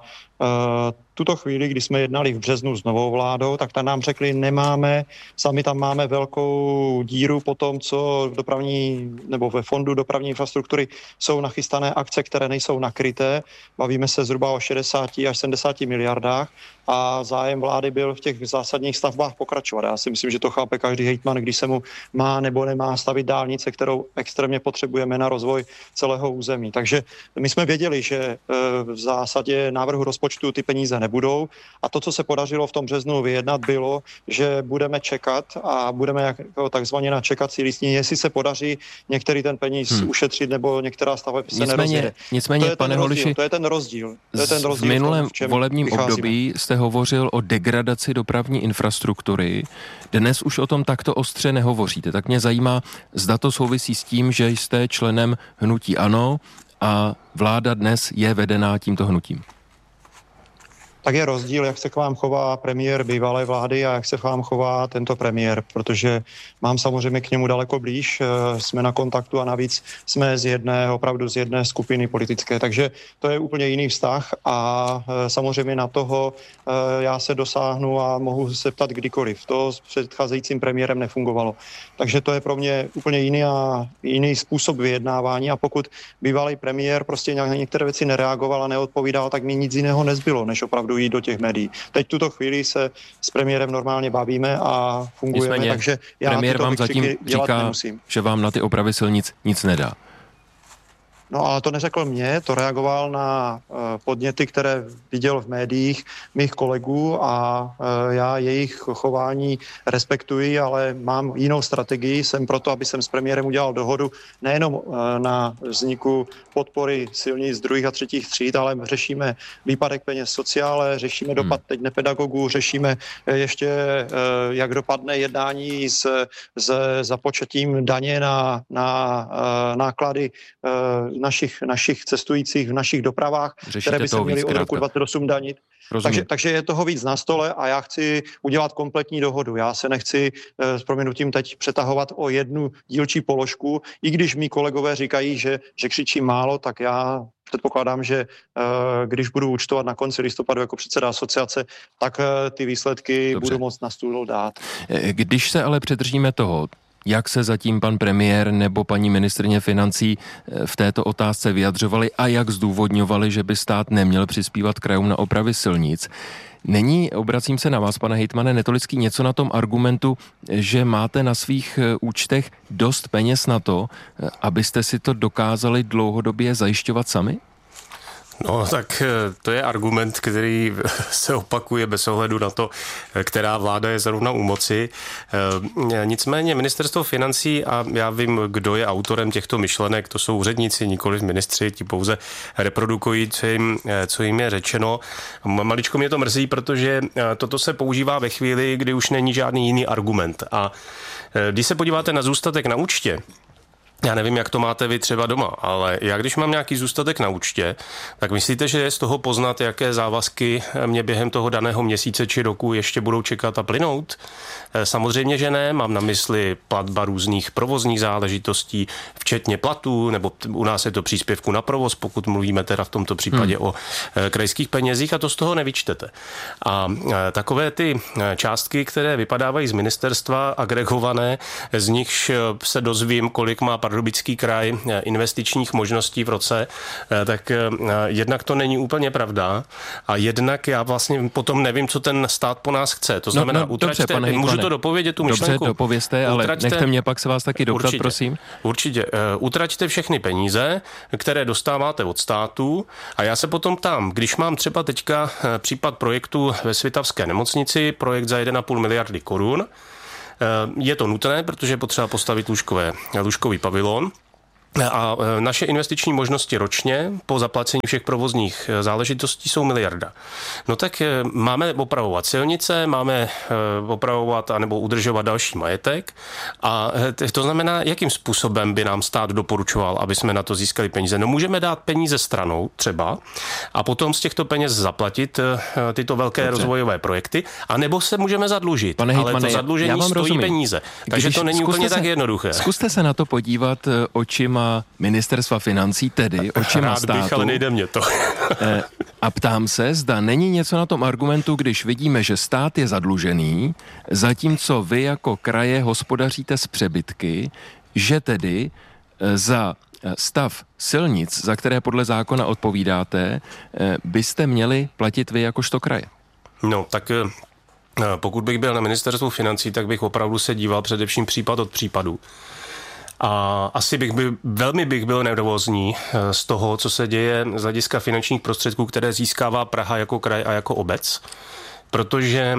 tuto chvíli, kdy jsme jednali v březnu s novou vládou, tak tam nám řekli, nemáme, sami tam máme velkou díru po tom, co v dopravní nebo ve fondu dopravní infrastruktury jsou nachystané akce, které nejsou nakryté. Bavíme se zhruba o 60 až 70 miliardách a zájem vlády byl v těch zásadních stavbách pokračovat. Já si myslím, že to chápe každý hejtman, když se mu má nebo nemá stavit dálnice, kterou extrémně potřebujeme na rozvoj celého území. Takže my jsme věděli, že v zásadě návrhu rozpočtu ty peníze nebudou a to, co se podařilo v tom březnu vyjednat, bylo, že budeme čekat a budeme jako takzvaně na čekací listině, jestli se podaří některý ten peníz ušetřit nebo některá stavba se nerozjede. Nicméně, pane Holiši, to je ten rozdíl. V minulém volebním období jste hovořil o degradaci dopravní infrastruktury. Dnes už o tom takto ostře nehovoříte. Tak mě zajímá, zda to souvisí s tím, že jste členem hnutí ANO a vláda dnes je vedená tímto hnutím. Tak je rozdíl, jak se k vám chová premiér bývalé vlády a jak se k vám chová tento premiér, protože mám samozřejmě k němu daleko blíž, jsme na kontaktu a navíc jsme opravdu z jedné skupiny politické, takže to je úplně jiný vztah a samozřejmě na toho já se dosáhnu a mohu se ptat kdykoliv. To s předcházejícím premiérem nefungovalo. Takže to je pro mě úplně jiný způsob vyjednávání a pokud bývalý premiér prostě na některé věci nereagoval a neodpovídal, tak mi nic jiného nezbylo, než opravdu jít do těch médií. Teď tuto chvíli se s premiérem normálně bavíme a fungujeme, nicméně, takže já premiér tyto vám zatím říká, nemusím. Že vám na ty opravy silnic nic nedá. No ale to neřekl mě, to reagoval na podněty, které viděl v médiích mých kolegů a já jejich chování respektuji, ale mám jinou strategii. Jsem proto, aby jsem s premiérem udělal dohodu nejenom na vzniku podpory silnic 2. a 3. tříd, ale řešíme výpadek peněz sociále, řešíme dopad teď nepedagogů, řešíme ještě, jak dopadne jednání s započetím daně na náklady našich cestujících v našich dopravách, řešíte, které by se měly od roku 2028 danit. Takže je toho víc na stole a já chci udělat kompletní dohodu. Já se nechci s prominutím teď přetahovat o jednu dílčí položku, i když mí kolegové říkají, že křičí málo, tak já předpokládám, že když budu účtovat na konci listopadu jako předseda asociace, tak ty výsledky budu moct na stůl dát. Když se ale přidržíme toho, jak se zatím pan premiér nebo paní ministryně financí v této otázce vyjadřovali a jak zdůvodňovali, že by stát neměl přispívat krajům na opravy silnic. Není, obracím se na vás, pane hejtmane Netolický, něco na tom argumentu, že máte na svých účtech dost peněz na to, abyste si to dokázali dlouhodobě zajišťovat sami? No, tak to je argument, který se opakuje bez ohledu na to, která vláda je zrovna u moci. Nicméně ministerstvo financí, a já vím, kdo je autorem těchto myšlenek, to jsou úředníci, nikoliv ministři, ti pouze reprodukují, co jim je řečeno. Maličko mě to mrzí, protože toto se používá ve chvíli, kdy už není žádný jiný argument. A když se podíváte na zůstatek na účtě, já nevím, jak to máte vy třeba doma, ale já když mám nějaký zůstatek na účtě, tak myslíte, že je z toho poznat, jaké závazky mě během toho daného měsíce či roku ještě budou čekat a plynout? Samozřejmě, že ne. Mám na mysli platba různých provozních záležitostí, včetně platů, nebo u nás je to příspěvku na provoz, pokud mluvíme teda v tomto případě o krajských penězích, a to z toho nevyčtete. A takové ty částky, které vypadávají z ministerstva, agregované, z nichž se dozvím, kolik má Pardubický kraj investičních možností v roce, tak jednak to není úplně pravda a jednak já vlastně potom nevím, co ten stát po nás chce. To znamená, utraťte, můžu to dopovědět tu myšlenku? Dobře, dopovězte, ale nechte mě pak se vás taky doptat, prosím. Určitě. Utraťte všechny peníze, které dostáváte od státu, a já se potom ptám, když mám třeba teďka případ projektu ve Svitavské nemocnici, projekt za 1,5 miliardy korun, je to nutné, protože je potřeba postavit lůžkový pavilon. A naše investiční možnosti ročně po zaplacení všech provozních záležitostí jsou 1 miliarda. No tak máme opravovat silnice, máme opravovat anebo udržovat další majetek, a to znamená, jakým způsobem by nám stát doporučoval, aby jsme na to získali peníze. No můžeme dát peníze stranou třeba a potom z těchto peněz zaplatit tyto velké rozvojové projekty, anebo se můžeme zadlužit. Ale to zadlužení stojí peníze. Takže to není úplně tak jednoduché. Zkuste se na to podívat očima ministerstva financí, tedy očima státu. Rád bych, ale nejde mě to. A ptám se, zda není něco na tom argumentu, když vidíme, že stát je zadlužený, zatímco vy jako kraje hospodaříte s přebytky, že tedy za stav silnic, za které podle zákona odpovídáte, byste měli platit vy jakožto kraje. No, tak pokud bych byl na ministerstvu financí, tak bych opravdu se díval především případ od případu. A asi velmi bych byl nervózní z toho, co se děje z hlediska finančních prostředků, které získává Praha jako kraj a jako obec. Protože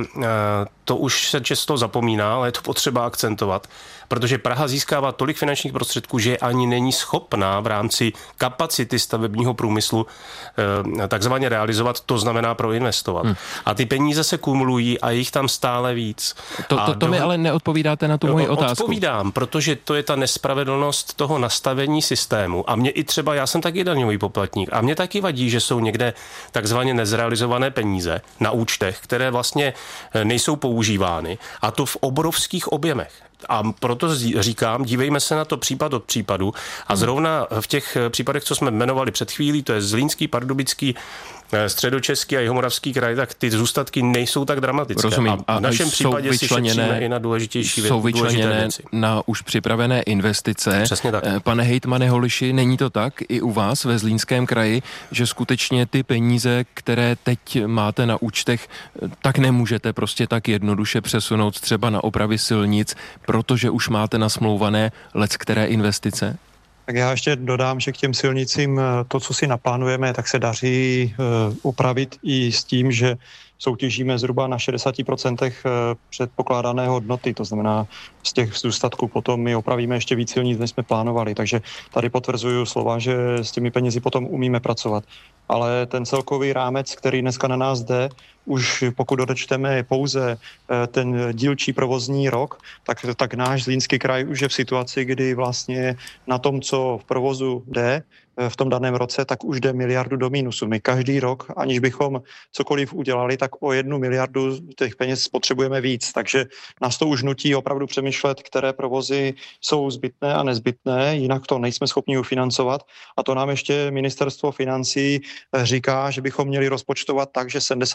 to už se často zapomíná, ale je to potřeba akcentovat, protože Praha získává tolik finančních prostředků, že ani není schopná v rámci kapacity stavebního průmyslu takzvaně realizovat, to znamená proinvestovat. A ty peníze se kumulují a jich tam stále víc. To mi ale neodpovídáte na tu moji otázku. Odpovídám, protože to je ta nespravedlnost toho nastavení systému. A mě i třeba, já jsem taky daňový poplatník, a mě taky vadí, že jsou někde takzvaně nezrealizované peníze na účtech, které vlastně nejsou používány, a to v obrovských objemech. A proto říkám, dívejme se na to případ od případu, a zrovna v těch případech, co jsme jmenovali před chvílí, to je Zlínský, Pardubický, Středočeský a Jihomoravský kraj, tak ty zůstatky nejsou tak dramatické. Rozumím. A v našem případě si šetříme i na důležité věci. Na už připravené investice. Přesně tak. Pane hejtmane Holiši, není to tak i u vás ve Zlínském kraji, že skutečně ty peníze, které teď máte na účtech, tak nemůžete prostě tak jednoduše přesunout třeba na opravy silnic, protože už máte nasmlouvané leckteré investice? Tak já ještě dodám, že k těm silnicím to, co si naplánujeme, tak se daří upravit i s tím, že soutěžíme zhruba na 60% předpokládané hodnoty, to znamená z těch zůstatků potom my opravíme ještě víc silnic, než jsme plánovali, takže tady potvrzuju slova, že s těmi penězi potom umíme pracovat. Ale ten celkový rámec, který dneska na nás jde, už pokud odečteme pouze ten dílčí provozní rok, tak náš Zlínský kraj už je v situaci, kdy vlastně na tom, co v provozu jde v tom daném roce, tak už jde 1 miliardu do mínusu. My každý rok, aniž bychom cokoliv udělali, tak o 1 miliardu těch peněz potřebujeme víc. Takže nás to už nutí opravdu přemýšlet, které provozy jsou zbytné a nezbytné, jinak to nejsme schopni ufinancovat. A to nám ještě ministerstvo financí říká, že bychom měli rozpočtovat tak, že 75%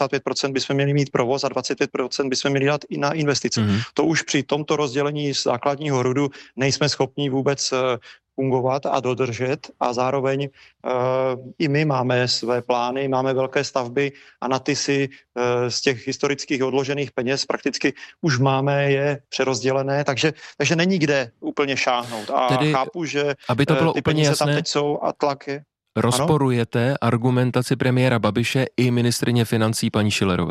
25% bychom měli mít provoz a 25% bychom měli dát i na investice. To už při tomto rozdělení základního RUDu nejsme schopni vůbec fungovat a dodržet a zároveň i my máme své plány, máme velké stavby a na ty si z těch historických odložených peněz prakticky už máme je přerozdělené, takže není kde úplně šáhnout. A tedy, chápu, že aby to bylo ty úplně peníze jasné, tam teď jsou a tlak je. Rozporujete argumentaci premiéra Babiše i ministryně financí paní Schillerové?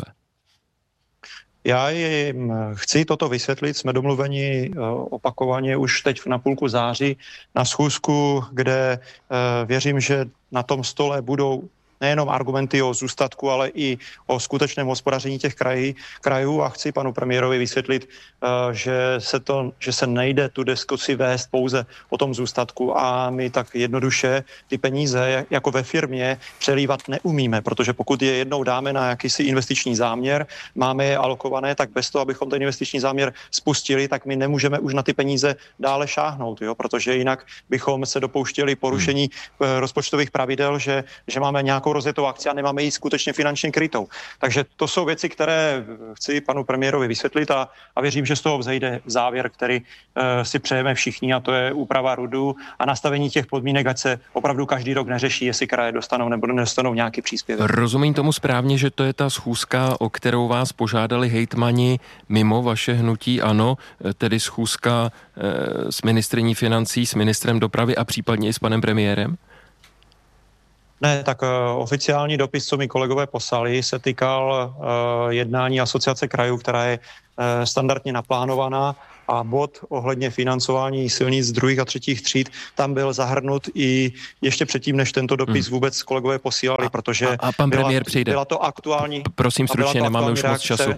Já jim chci toto vysvětlit, jsme domluveni opakovaně už teď na půlku září na schůzku, kde věřím, že na tom stole budou nejenom argumenty o zůstatku, ale i o skutečném hospodaření těch krajů a chci panu premiérovi vysvětlit, že se nejde tu diskusi vést pouze o tom zůstatku a my tak jednoduše ty peníze jako ve firmě přelívat neumíme, protože pokud je jednou dáme na jakýsi investiční záměr, máme je alokované, tak bez toho, abychom ten investiční záměr spustili, tak my nemůžeme už na ty peníze dále šáhnout, jo? Protože jinak bychom se dopouštěli porušení rozpočtových pravidel, že máme nějakou rozjetou akci a nemáme ji skutečně finančně krytou. Takže to jsou věci, které chci panu premiérovi vysvětlit a věřím, že z toho vzejde závěr, který si přejeme všichni, a to je úprava RUDu a nastavení těch podmínek, ať se opravdu každý rok neřeší, jestli kraje dostanou nebo nedostanou nějaký příspěvek. Rozumím tomu správně, že to je ta schůzka, o kterou vás požádali hejtmani mimo vaše hnutí ANO, tedy schůzka s ministryní financí, s ministrem dopravy a případně i s panem premiérem? Ne, tak oficiální dopis, co mi kolegové poslali, se týkal jednání Asociace krajů, která je standardně naplánovaná a bod ohledně financování silnic druhých a třetích tříd tam byl zahrnut i ještě předtím, než tento dopis vůbec kolegové posílali, protože a pan premiér přijde. Byla to aktuální. Prosím stručně, nemáme už moc času.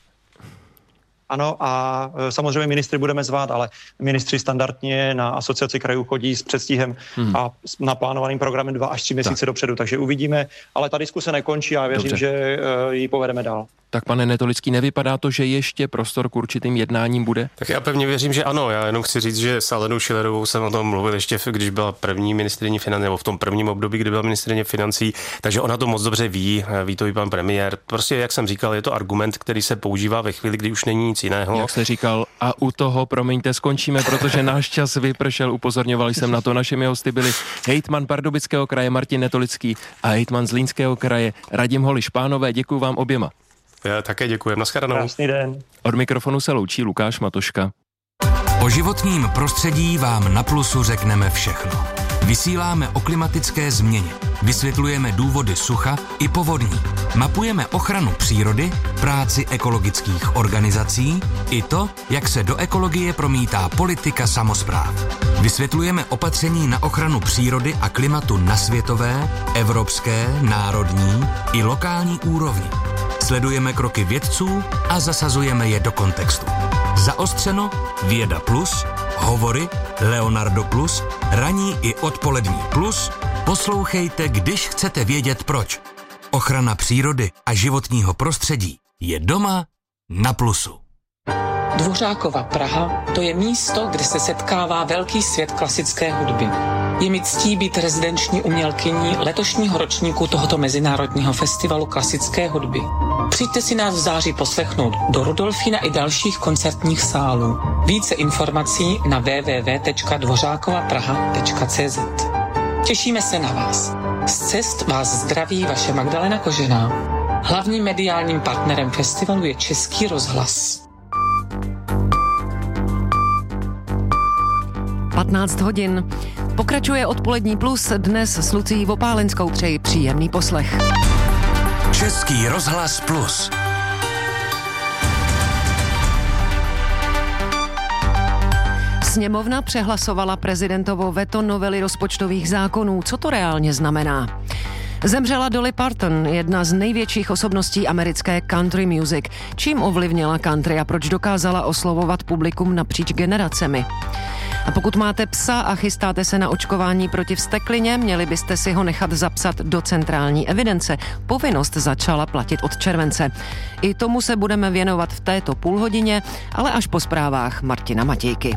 Ano, a samozřejmě ministry budeme zvát, ale ministři standardně na Asociaci krajů chodí s předstihem a s naplánovaným programem 2 až 3 měsíce dopředu, takže uvidíme, ale ta diskuse nekončí a věřím, že ji povedeme dál. Tak pane Netolický, nevypadá to, že ještě prostor k určitým jednáním bude? Tak já pevně věřím, že ano. Já jenom chci říct, že s Alenou Schillerovou jsem o tom mluvil ještě, když byla první ministryní financí, nebo v tom prvním období, kdy byla ministryně financí, takže ona to moc dobře ví to i pan premiér. Prostě, jak jsem říkal, je to argument, který se používá ve chvíli, kdy už není nic jiného. Jak jste říkal, a u toho, promiňte, skončíme, protože náš čas vypršel, upozorňovali jsem na to. Našimi hosty byli hejtman Pardubického kraje Martin Netolický a hejtman Zlínského kraje Radim Holiš. Pánové, děkuji vám oběma. Já také děkuji. Naschledanou. Krásný den. Od mikrofonu se loučí Lukáš Matoška. O životním prostředí vám na Plusu řekneme všechno. Vysíláme o klimatické změně, vysvětlujeme důvody sucha i povodní, mapujeme ochranu přírody, práci ekologických organizací i to, jak se do ekologie promítá politika samospráv. Vysvětlujeme opatření na ochranu přírody a klimatu na světové, evropské, národní i lokální úrovni. Sledujeme kroky vědců a zasazujeme je do kontextu. Zaostřeno, Věda Plus, Hovory, Leonardo Plus, ranní i odpolední plus. Poslouchejte, když chcete vědět proč. Ochrana přírody a životního prostředí je doma na Plusu. Dvořákova Praha, to je místo, kde se setkává velký svět klasické hudby. Je mi ctí být rezidenční umělkyní letošního ročníku tohoto mezinárodního festivalu klasické hudby. Přijďte si nás v září poslechnout do Rudolfína i dalších koncertních sálů. Více informací na www.dvořákovapraha.cz. Těšíme se na vás. Z cest vás zdraví vaše Magdalena Kožená. Hlavním mediálním partnerem festivalu je Český rozhlas. 15 hodin. Pokračuje odpolední plus, dnes s Lucií Vopálenskou. Přeji příjemný poslech. Český rozhlas plus. Sněmovna přehlasovala prezidentovo veto novely rozpočtových zákonů. Co to reálně znamená? Zemřela Dolly Parton, jedna z největších osobností americké country music. Čím ovlivnila country a proč dokázala oslovovat publikum napříč generacemi? A pokud máte psa a chystáte se na očkování proti vzteklině, měli byste si ho nechat zapsat do centrální evidence. Povinnost začala platit od července. I tomu se budeme věnovat v této půlhodině, ale až po zprávách Martina Matějky.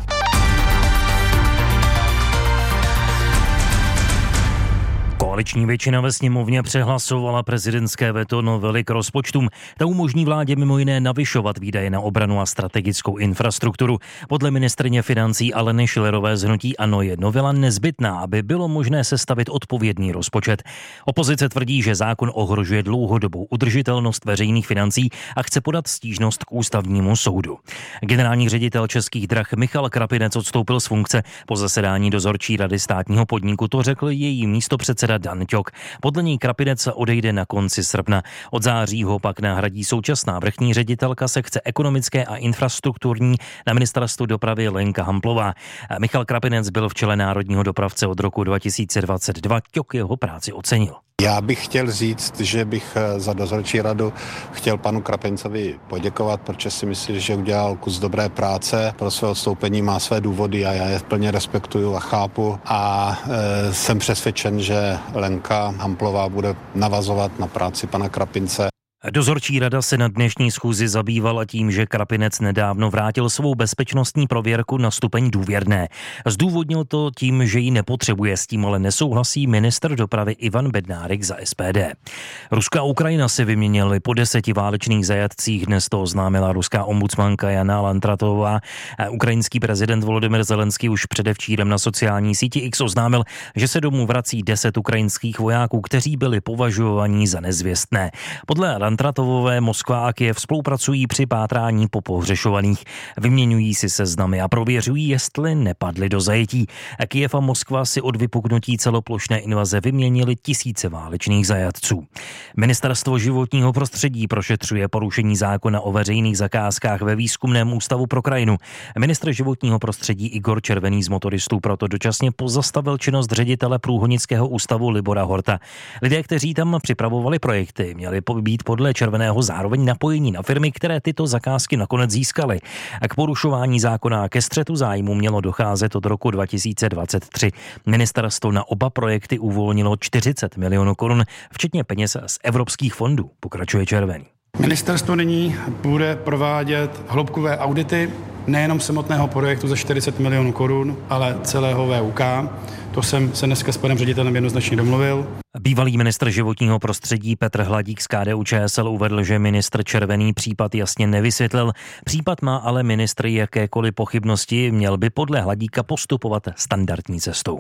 Koaliční většina ve sněmovně přehlasovala prezidentské veto novely k rozpočtům. Ta umožní vládě mimo jiné navyšovat výdaje na obranu a strategickou infrastrukturu. Podle ministryně financí Aleny Schillerové z hnutí ANO je novela nezbytná, aby bylo možné sestavit odpovědný rozpočet. Opozice tvrdí, že zákon ohrožuje dlouhodobou udržitelnost veřejných financí a chce podat stížnost k ústavnímu soudu. Generální ředitel Českých drah Michal Krapinec odstoupil z funkce. Po zasedání dozorčí rady státního podniku to řekl její místopředseda Dan Ťok. Podle něj Krapinec odejde na konci srpna. Od září ho pak nahradí současná vrchní ředitelka sekce ekonomické a infrastrukturní na ministerstvu dopravy Lenka Hamplová. Michal Krapinec byl v čele národního dopravce od roku 2022. Ťok jeho práci ocenil. Já bych chtěl říct, že bych za dozorčí radu chtěl panu Krapincovi poděkovat, protože si myslím, že udělal kus dobré práce. Pro své odstoupení má své důvody a já je plně respektuju a chápu. A jsem přesvědčen, že Lenka Hamplová bude navazovat na práci pana Krapince. Dozorčí rada se na dnešní schůzi zabývala tím, že Krapinec nedávno vrátil svou bezpečnostní prověrku na stupeň důvěrné. Zdůvodnil to tím, že ji nepotřebuje, s tím ale nesouhlasí ministr dopravy Ivan Bednárik za SPD. Rusko a Ukrajina se vyměnily po 10 válečných zajatcích, dnes to oznámila ruská ombudsmanka Jana Lantratová. Ukrajinský prezident Volodymyr Zelenský už předevčírem na sociální síti X oznámil, že se domů vrací 10 ukrajinských vojáků, kteří byli považovaní za nezvěstné. Podle Lantratovové Moskva a Kyjev spolupracují při pátrání po pohřešovaných. Vyměňují si seznamy a prověřují, jestli nepadli do zajetí. Kyjev a Moskva si od vypuknutí celoplošné invaze vyměnili tisíce válečných zajatců. Ministerstvo životního prostředí prošetřuje porušení zákona o veřejných zakázkách ve výzkumném ústavu pro krajinu. Ministr životního prostředí Igor Červený z Motoristů proto dočasně pozastavil činnost ředitele Průhonického ústavu Libora Horta. Lidé, kteří tam připravovali projekty, měli být podle Červeného zároveň napojení na firmy, které tyto zakázky nakonec získaly. A k porušování zákona a ke střetu zájmu mělo docházet od roku 2023. Ministerstvo na oba projekty uvolnilo 40 milionů korun, včetně peněz z evropských fondů, pokračuje Červený. Ministerstvo nyní bude provádět hloubkové audity nejenom samotného projektu za 40 milionů korun, ale celého VUK. To jsem se dneska s panem ředitelem jednoznačně domluvil. Bývalý ministr životního prostředí Petr Hladík z KDU-ČSL uvedl, že ministr Červený případ jasně nevysvětlil. Případ má ale ministr jakékoliv pochybnosti, měl by podle Hladíka postupovat standardní cestou.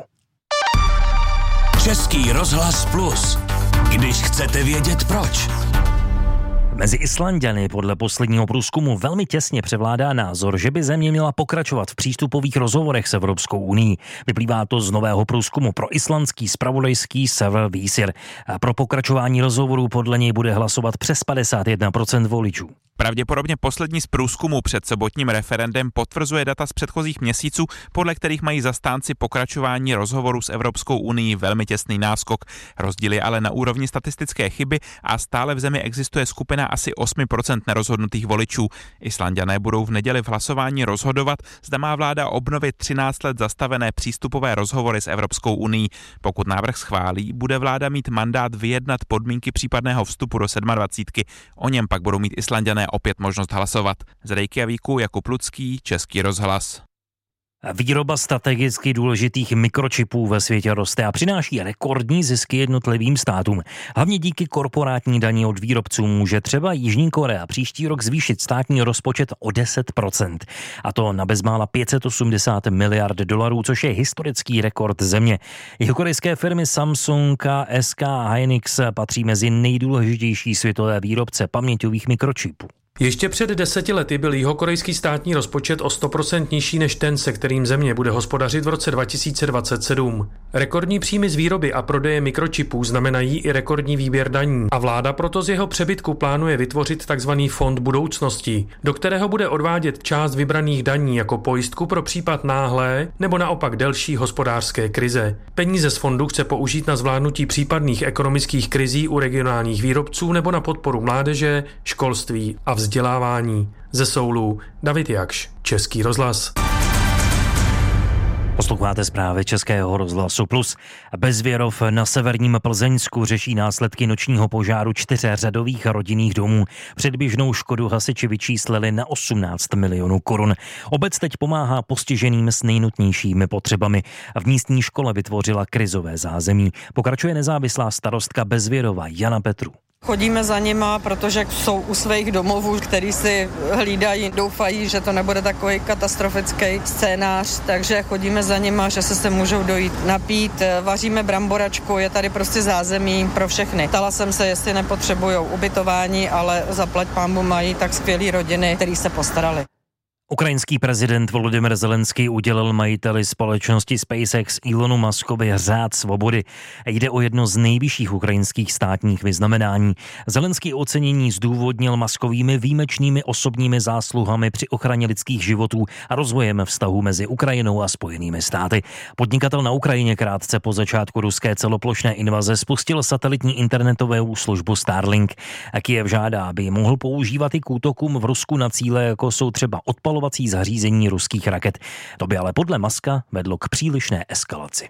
Český rozhlas Plus. Když chcete vědět proč. Mezi Islanďany podle posledního průzkumu velmi těsně převládá názor, že by země měla pokračovat v přístupových rozhovorech s Evropskou unií. Vyplývá to z nového průzkumu pro islandský zpravodajský server Vísir. A pro pokračování rozhovorů podle něj bude hlasovat přes 51% voličů. Pravděpodobně poslední z průzkumu před sobotním referendem potvrzuje data z předchozích měsíců, podle kterých mají zastánci pokračování rozhovoru s Evropskou unií velmi těsný náskok. Rozdíl je ale na úrovni statistické chyby a stále v zemi existuje skupina asi 8% nerozhodnutých voličů. Islanďané budou v neděli v hlasování rozhodovat, zda má vláda obnovit 13 let zastavené přístupové rozhovory s Evropskou unií. Pokud návrh schválí, bude vláda mít mandát vyjednat podmínky případného vstupu do 27. O něm pak budou mít Islanďané opět možnost hlasovat. Z Reykjavíku Jakub Lucký, Český rozhlas. Výroba strategicky důležitých mikročipů ve světě roste a přináší rekordní zisky jednotlivým státům. Hlavně díky korporátní daní od výrobců může třeba Jižní Korea příští rok zvýšit státní rozpočet o 10%. A to na bezmála 580 miliard dolarů, což je historický rekord země. Jihokorejské firmy Samsung, SK a Hynix patří mezi nejdůležitější světové výrobce paměťových mikročipů. Ještě před 10 lety byl jihokorejský státní rozpočet o 100% nižší než ten, se kterým země bude hospodařit v roce 2027. Rekordní příjmy z výroby a prodeje mikročipů znamenají i rekordní výběr daní a vláda proto z jeho přebytku plánuje vytvořit tzv. Fond budoucnosti, do kterého bude odvádět část vybraných daní jako pojistku pro případ náhlé nebo naopak delší hospodářské krize. Peníze z fondu chce použít na zvládnutí případných ekonomických krizí u regionálních výrobců nebo na podporu mládeže, školství a vzdělávání. Ze Soulu David Jakš, Český rozhlas. Posloucháte zprávy Českého rozhlasu Plus. Bezvěrov na severním Plzeňsku řeší následky nočního požáru 4 řadových rodinných domů. Předběžnou škodu hasiči vyčíslili na 18 milionů korun. Obec teď pomáhá postiženým s nejnutnějšími potřebami. V místní škole vytvořila krizové zázemí. Pokračuje nezávislá starostka Bezvěrova Jana Petru. Chodíme za nima, protože jsou u svých domovů, který si hlídají, doufají, že to nebude takový katastrofický scénář, takže chodíme za nima, že se můžou dojít napít, vaříme bramboračku, je tady prostě zázemí pro všechny. Ptala jsem se, jestli nepotřebujou ubytování, ale zaplať pánbu mají tak skvělý rodiny, který se postarali. Ukrajinský prezident Volodymyr Zelenský udělil majiteli společnosti SpaceX Elonu Muskovi Řád svobody. Jde o jedno z nejvyšších ukrajinských státních vyznamenání. Zelenský ocenění zdůvodnil Muskovými výjimečnými osobními zásluhami při ochraně lidských životů a rozvojem vztahů mezi Ukrajinou a Spojenými státy. Podnikatel na Ukrajině krátce po začátku ruské celoplošné invaze spustil satelitní internetovou službu Starlink. Kyjev žádá, aby mohl používat i k útokům v Rusku na cíle, jako jsou třeba odpalovací zařízení ruských raket. To by ale podle Muska vedlo k přílišné eskalaci.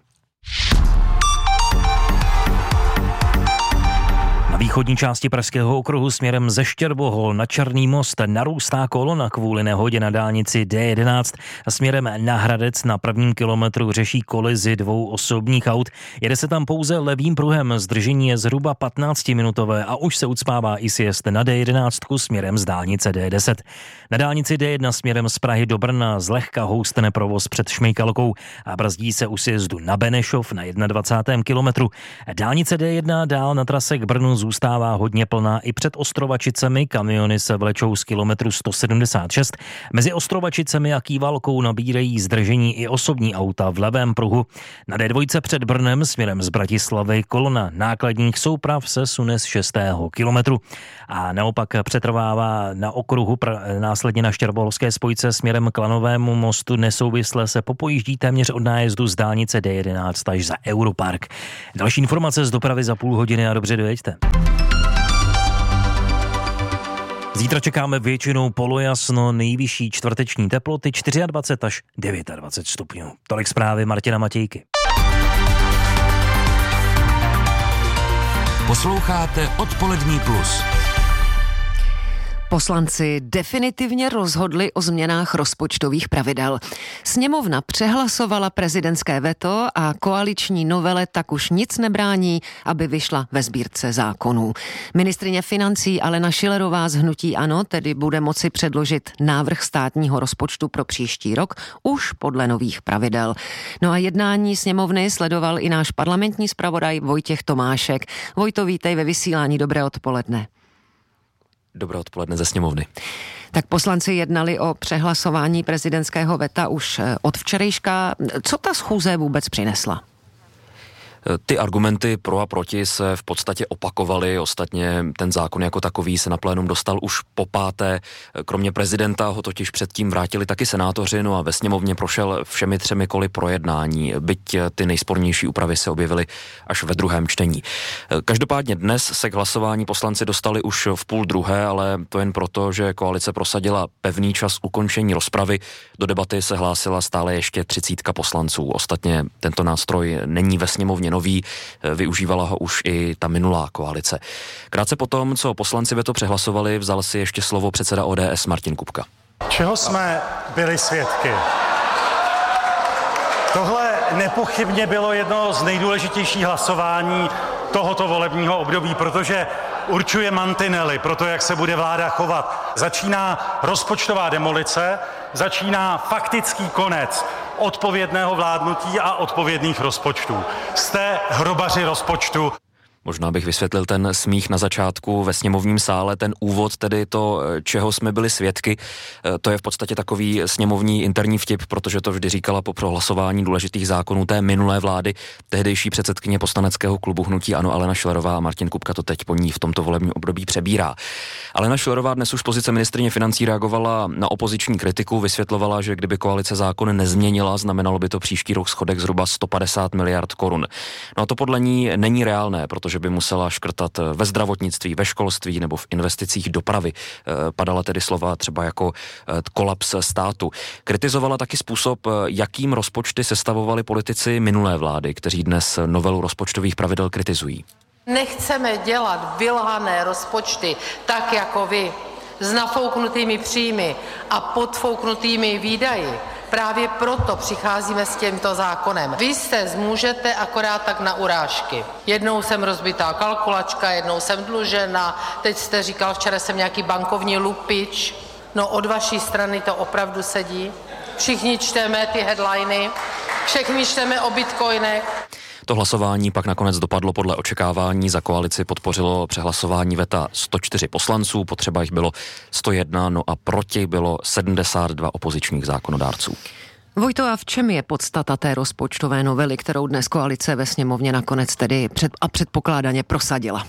Na východní části Pražského okruhu směrem ze Štěrbohol na Černý most narůstá kolona kvůli nehodě na dálnici D11. Směrem na Hradec na prvním kilometru řeší kolizi 2 osobních aut. Jede se tam pouze levým pruhem, zdržení je zhruba 15-minutové a už se ucpává i sjezd na D11 směrem z dálnice D10. Na dálnici D1 směrem z Prahy do Brna zlehka houstne provoz před Šmejkalkou a brzdí se u sjezdu na Benešov na 21. kilometru. Dálnice D1 dál na trase k Brnu zůstává hodně plná i před Ostrovačicemi, kamiony se vlečou z kilometru 176. Mezi Ostrovačicemi a Kývalkou nabírají zdržení i osobní auta v levém pruhu. Na D2 před Brnem směrem z Bratislavy kolona nákladních souprav se sune z 6. kilometru. A naopak přetrvává na okruhu následně na Štěrboholské spojce směrem k Lanovému mostu nesouvisle se popojíždí téměř od nájezdu z dálnice D11 až za Europark. Další informace z dopravy za půl hodiny a dobře dojeďte. Zítra čekáme většinou polojasno, nejvyšší čtvrteční teploty 24 až 29 stupňů. Tolik zprávy Martina Matějky. Posloucháte Odpolední plus. Poslanci definitivně rozhodli o změnách rozpočtových pravidel. Sněmovna přehlasovala prezidentské veto a koaliční novele tak už nic nebrání, aby vyšla ve sbírce zákonů. Ministryně financí Alena Schillerová z hnutí ANO tedy bude moci předložit návrh státního rozpočtu pro příští rok už podle nových pravidel. No a jednání sněmovny sledoval i náš parlamentní zpravodaj Vojtěch Tomášek. Vojto, vítej ve vysílání, dobré odpoledne. Dobré odpoledne ze sněmovny. Tak poslanci jednali o přehlasování prezidentského veta už od včerejška. Co ta schůze vůbec přinesla? Ty argumenty pro a proti se v podstatě opakovaly, ostatně ten zákon jako takový se na plénum dostal už po 5. Kromě prezidenta ho totiž předtím vrátili taky senátoři, no a ve sněmovně prošel všemi 3 koly projednání, byť ty nejspornější úpravy se objevily až ve druhém čtení. Každopádně dnes se k hlasování poslanci dostali už v 11:30, ale to jen proto, že koalice prosadila pevný čas ukončení rozpravy. Do debaty se hlásila stále ještě 30 poslanců. Ostatně tento nástroj není ve sněmovně nový, využívala ho už i ta minulá koalice. Krátce potom, co poslanci veto přehlasovali, vzal si ještě slovo předseda ODS Martin Kupka. Čeho jsme byli svědky? Tohle nepochybně bylo jedno z nejdůležitějších hlasování tohoto volebního období, protože určuje mantinely pro to, jak se bude vláda chovat. Začíná rozpočtová demolice, začíná faktický konec odpovědného vládnutí a odpovědných rozpočtů. Jste hrobaři rozpočtu. Možná bych vysvětlil ten smích na začátku ve sněmovním sále, ten úvod, tedy to, čeho jsme byli svědky. To je v podstatě takový sněmovní interní vtip, protože to vždy říkala po prohlasování důležitých zákonů té minulé vlády tehdejší předsedkyně poslaneckého klubu hnutí ANO Alena Schillerová a Martin Kupka to teď po ní v tomto volebním období přebírá. Alena Schillerová dnes už z pozice ministryně financí reagovala na opoziční kritiku, vysvětlovala, že kdyby koalice zákon nezměnila, znamenalo by to příští rok schodek zhruba 150 miliard korun. No a to podle ní není reálné, protože že by musela škrtat ve zdravotnictví, ve školství nebo v investicích dopravy. Padala tedy slova třeba jako kolaps státu. Kritizovala taky způsob, jakým rozpočty sestavovali politici minulé vlády, kteří dnes novelu rozpočtových pravidel kritizují. Nechceme dělat vylhané rozpočty tak jako vy, s nafouknutými příjmy a podfouknutými výdaji. Právě proto přicházíme s tímto zákonem. Vy se zmůžete akorát tak na urážky. Jednou jsem rozbitá kalkulačka, jednou jsem dlužena, teď jste říkal, včera jsem nějaký bankovní lupič. No od vaší strany to opravdu sedí. Všichni čteme ty headliny, všichni čteme o bitcoinech. To hlasování pak nakonec dopadlo podle očekávání. Za koalici podpořilo přehlasování veta 104 poslanců, potřeba jich bylo 101, no a proti bylo 72 opozičních zákonodárců. Vojto, a v čem je podstata té rozpočtové novely, kterou dnes koalice ve sněmovně nakonec tedy předpokládaně prosadila?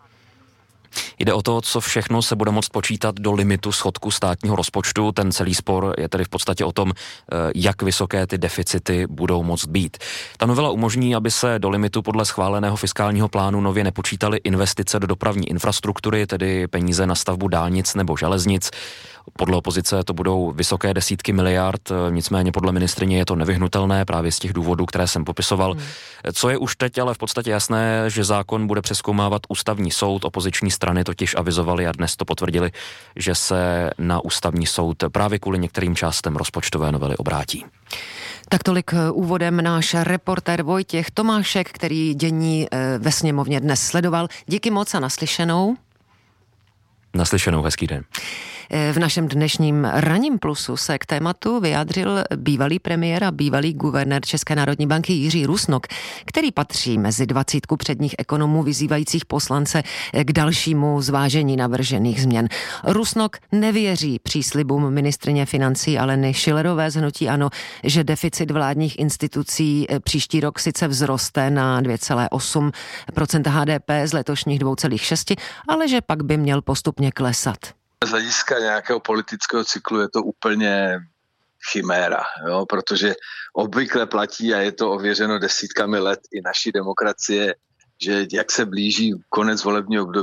Jde o to, co všechno se bude moct počítat do limitu schodku státního rozpočtu. Ten celý spor je tedy v podstatě o tom, jak vysoké ty deficity budou moct být. Ta novela umožní, aby se do limitu podle schváleného fiskálního plánu nově nepočítaly investice do dopravní infrastruktury, tedy peníze na stavbu dálnic nebo železnic. Podle opozice to budou vysoké desítky miliard, nicméně podle ministryně je to nevyhnutelné právě z těch důvodů, které jsem popisoval. Co je už teď ale v podstatě jasné, že zákon bude přezkoumávat ústavní soud. Opoziční strany totiž avizovali a dnes to potvrdili, že se na ústavní soud právě kvůli některým částem rozpočtové novely obrátí. Tak tolik úvodem náš reportér Vojtěch Tomášek, který dění ve sněmovně dnes sledoval. Díky moc a naslyšenou. Naslyšenou, hezký den. V našem dnešním Ranním plusu se k tématu vyjádřil bývalý premiér a bývalý guvernér České národní banky Jiří Rusnok, který patří mezi 20 předních ekonomů vyzývajících poslance k dalšímu zvážení navržených změn. Rusnok nevěří příslibům ministryně financí Aleny Schillerové z hnutí ANO, že deficit vládních institucí příští rok sice vzroste na 2,8% HDP z letošních 2,6%, ale že pak by měl postupně klesat. Z hlediska nějakého politického cyklu je to úplně chiméra, jo? Protože obvykle platí, a je to ověřeno desítkami let i naší demokracie, že jak se blíží konec volebního období,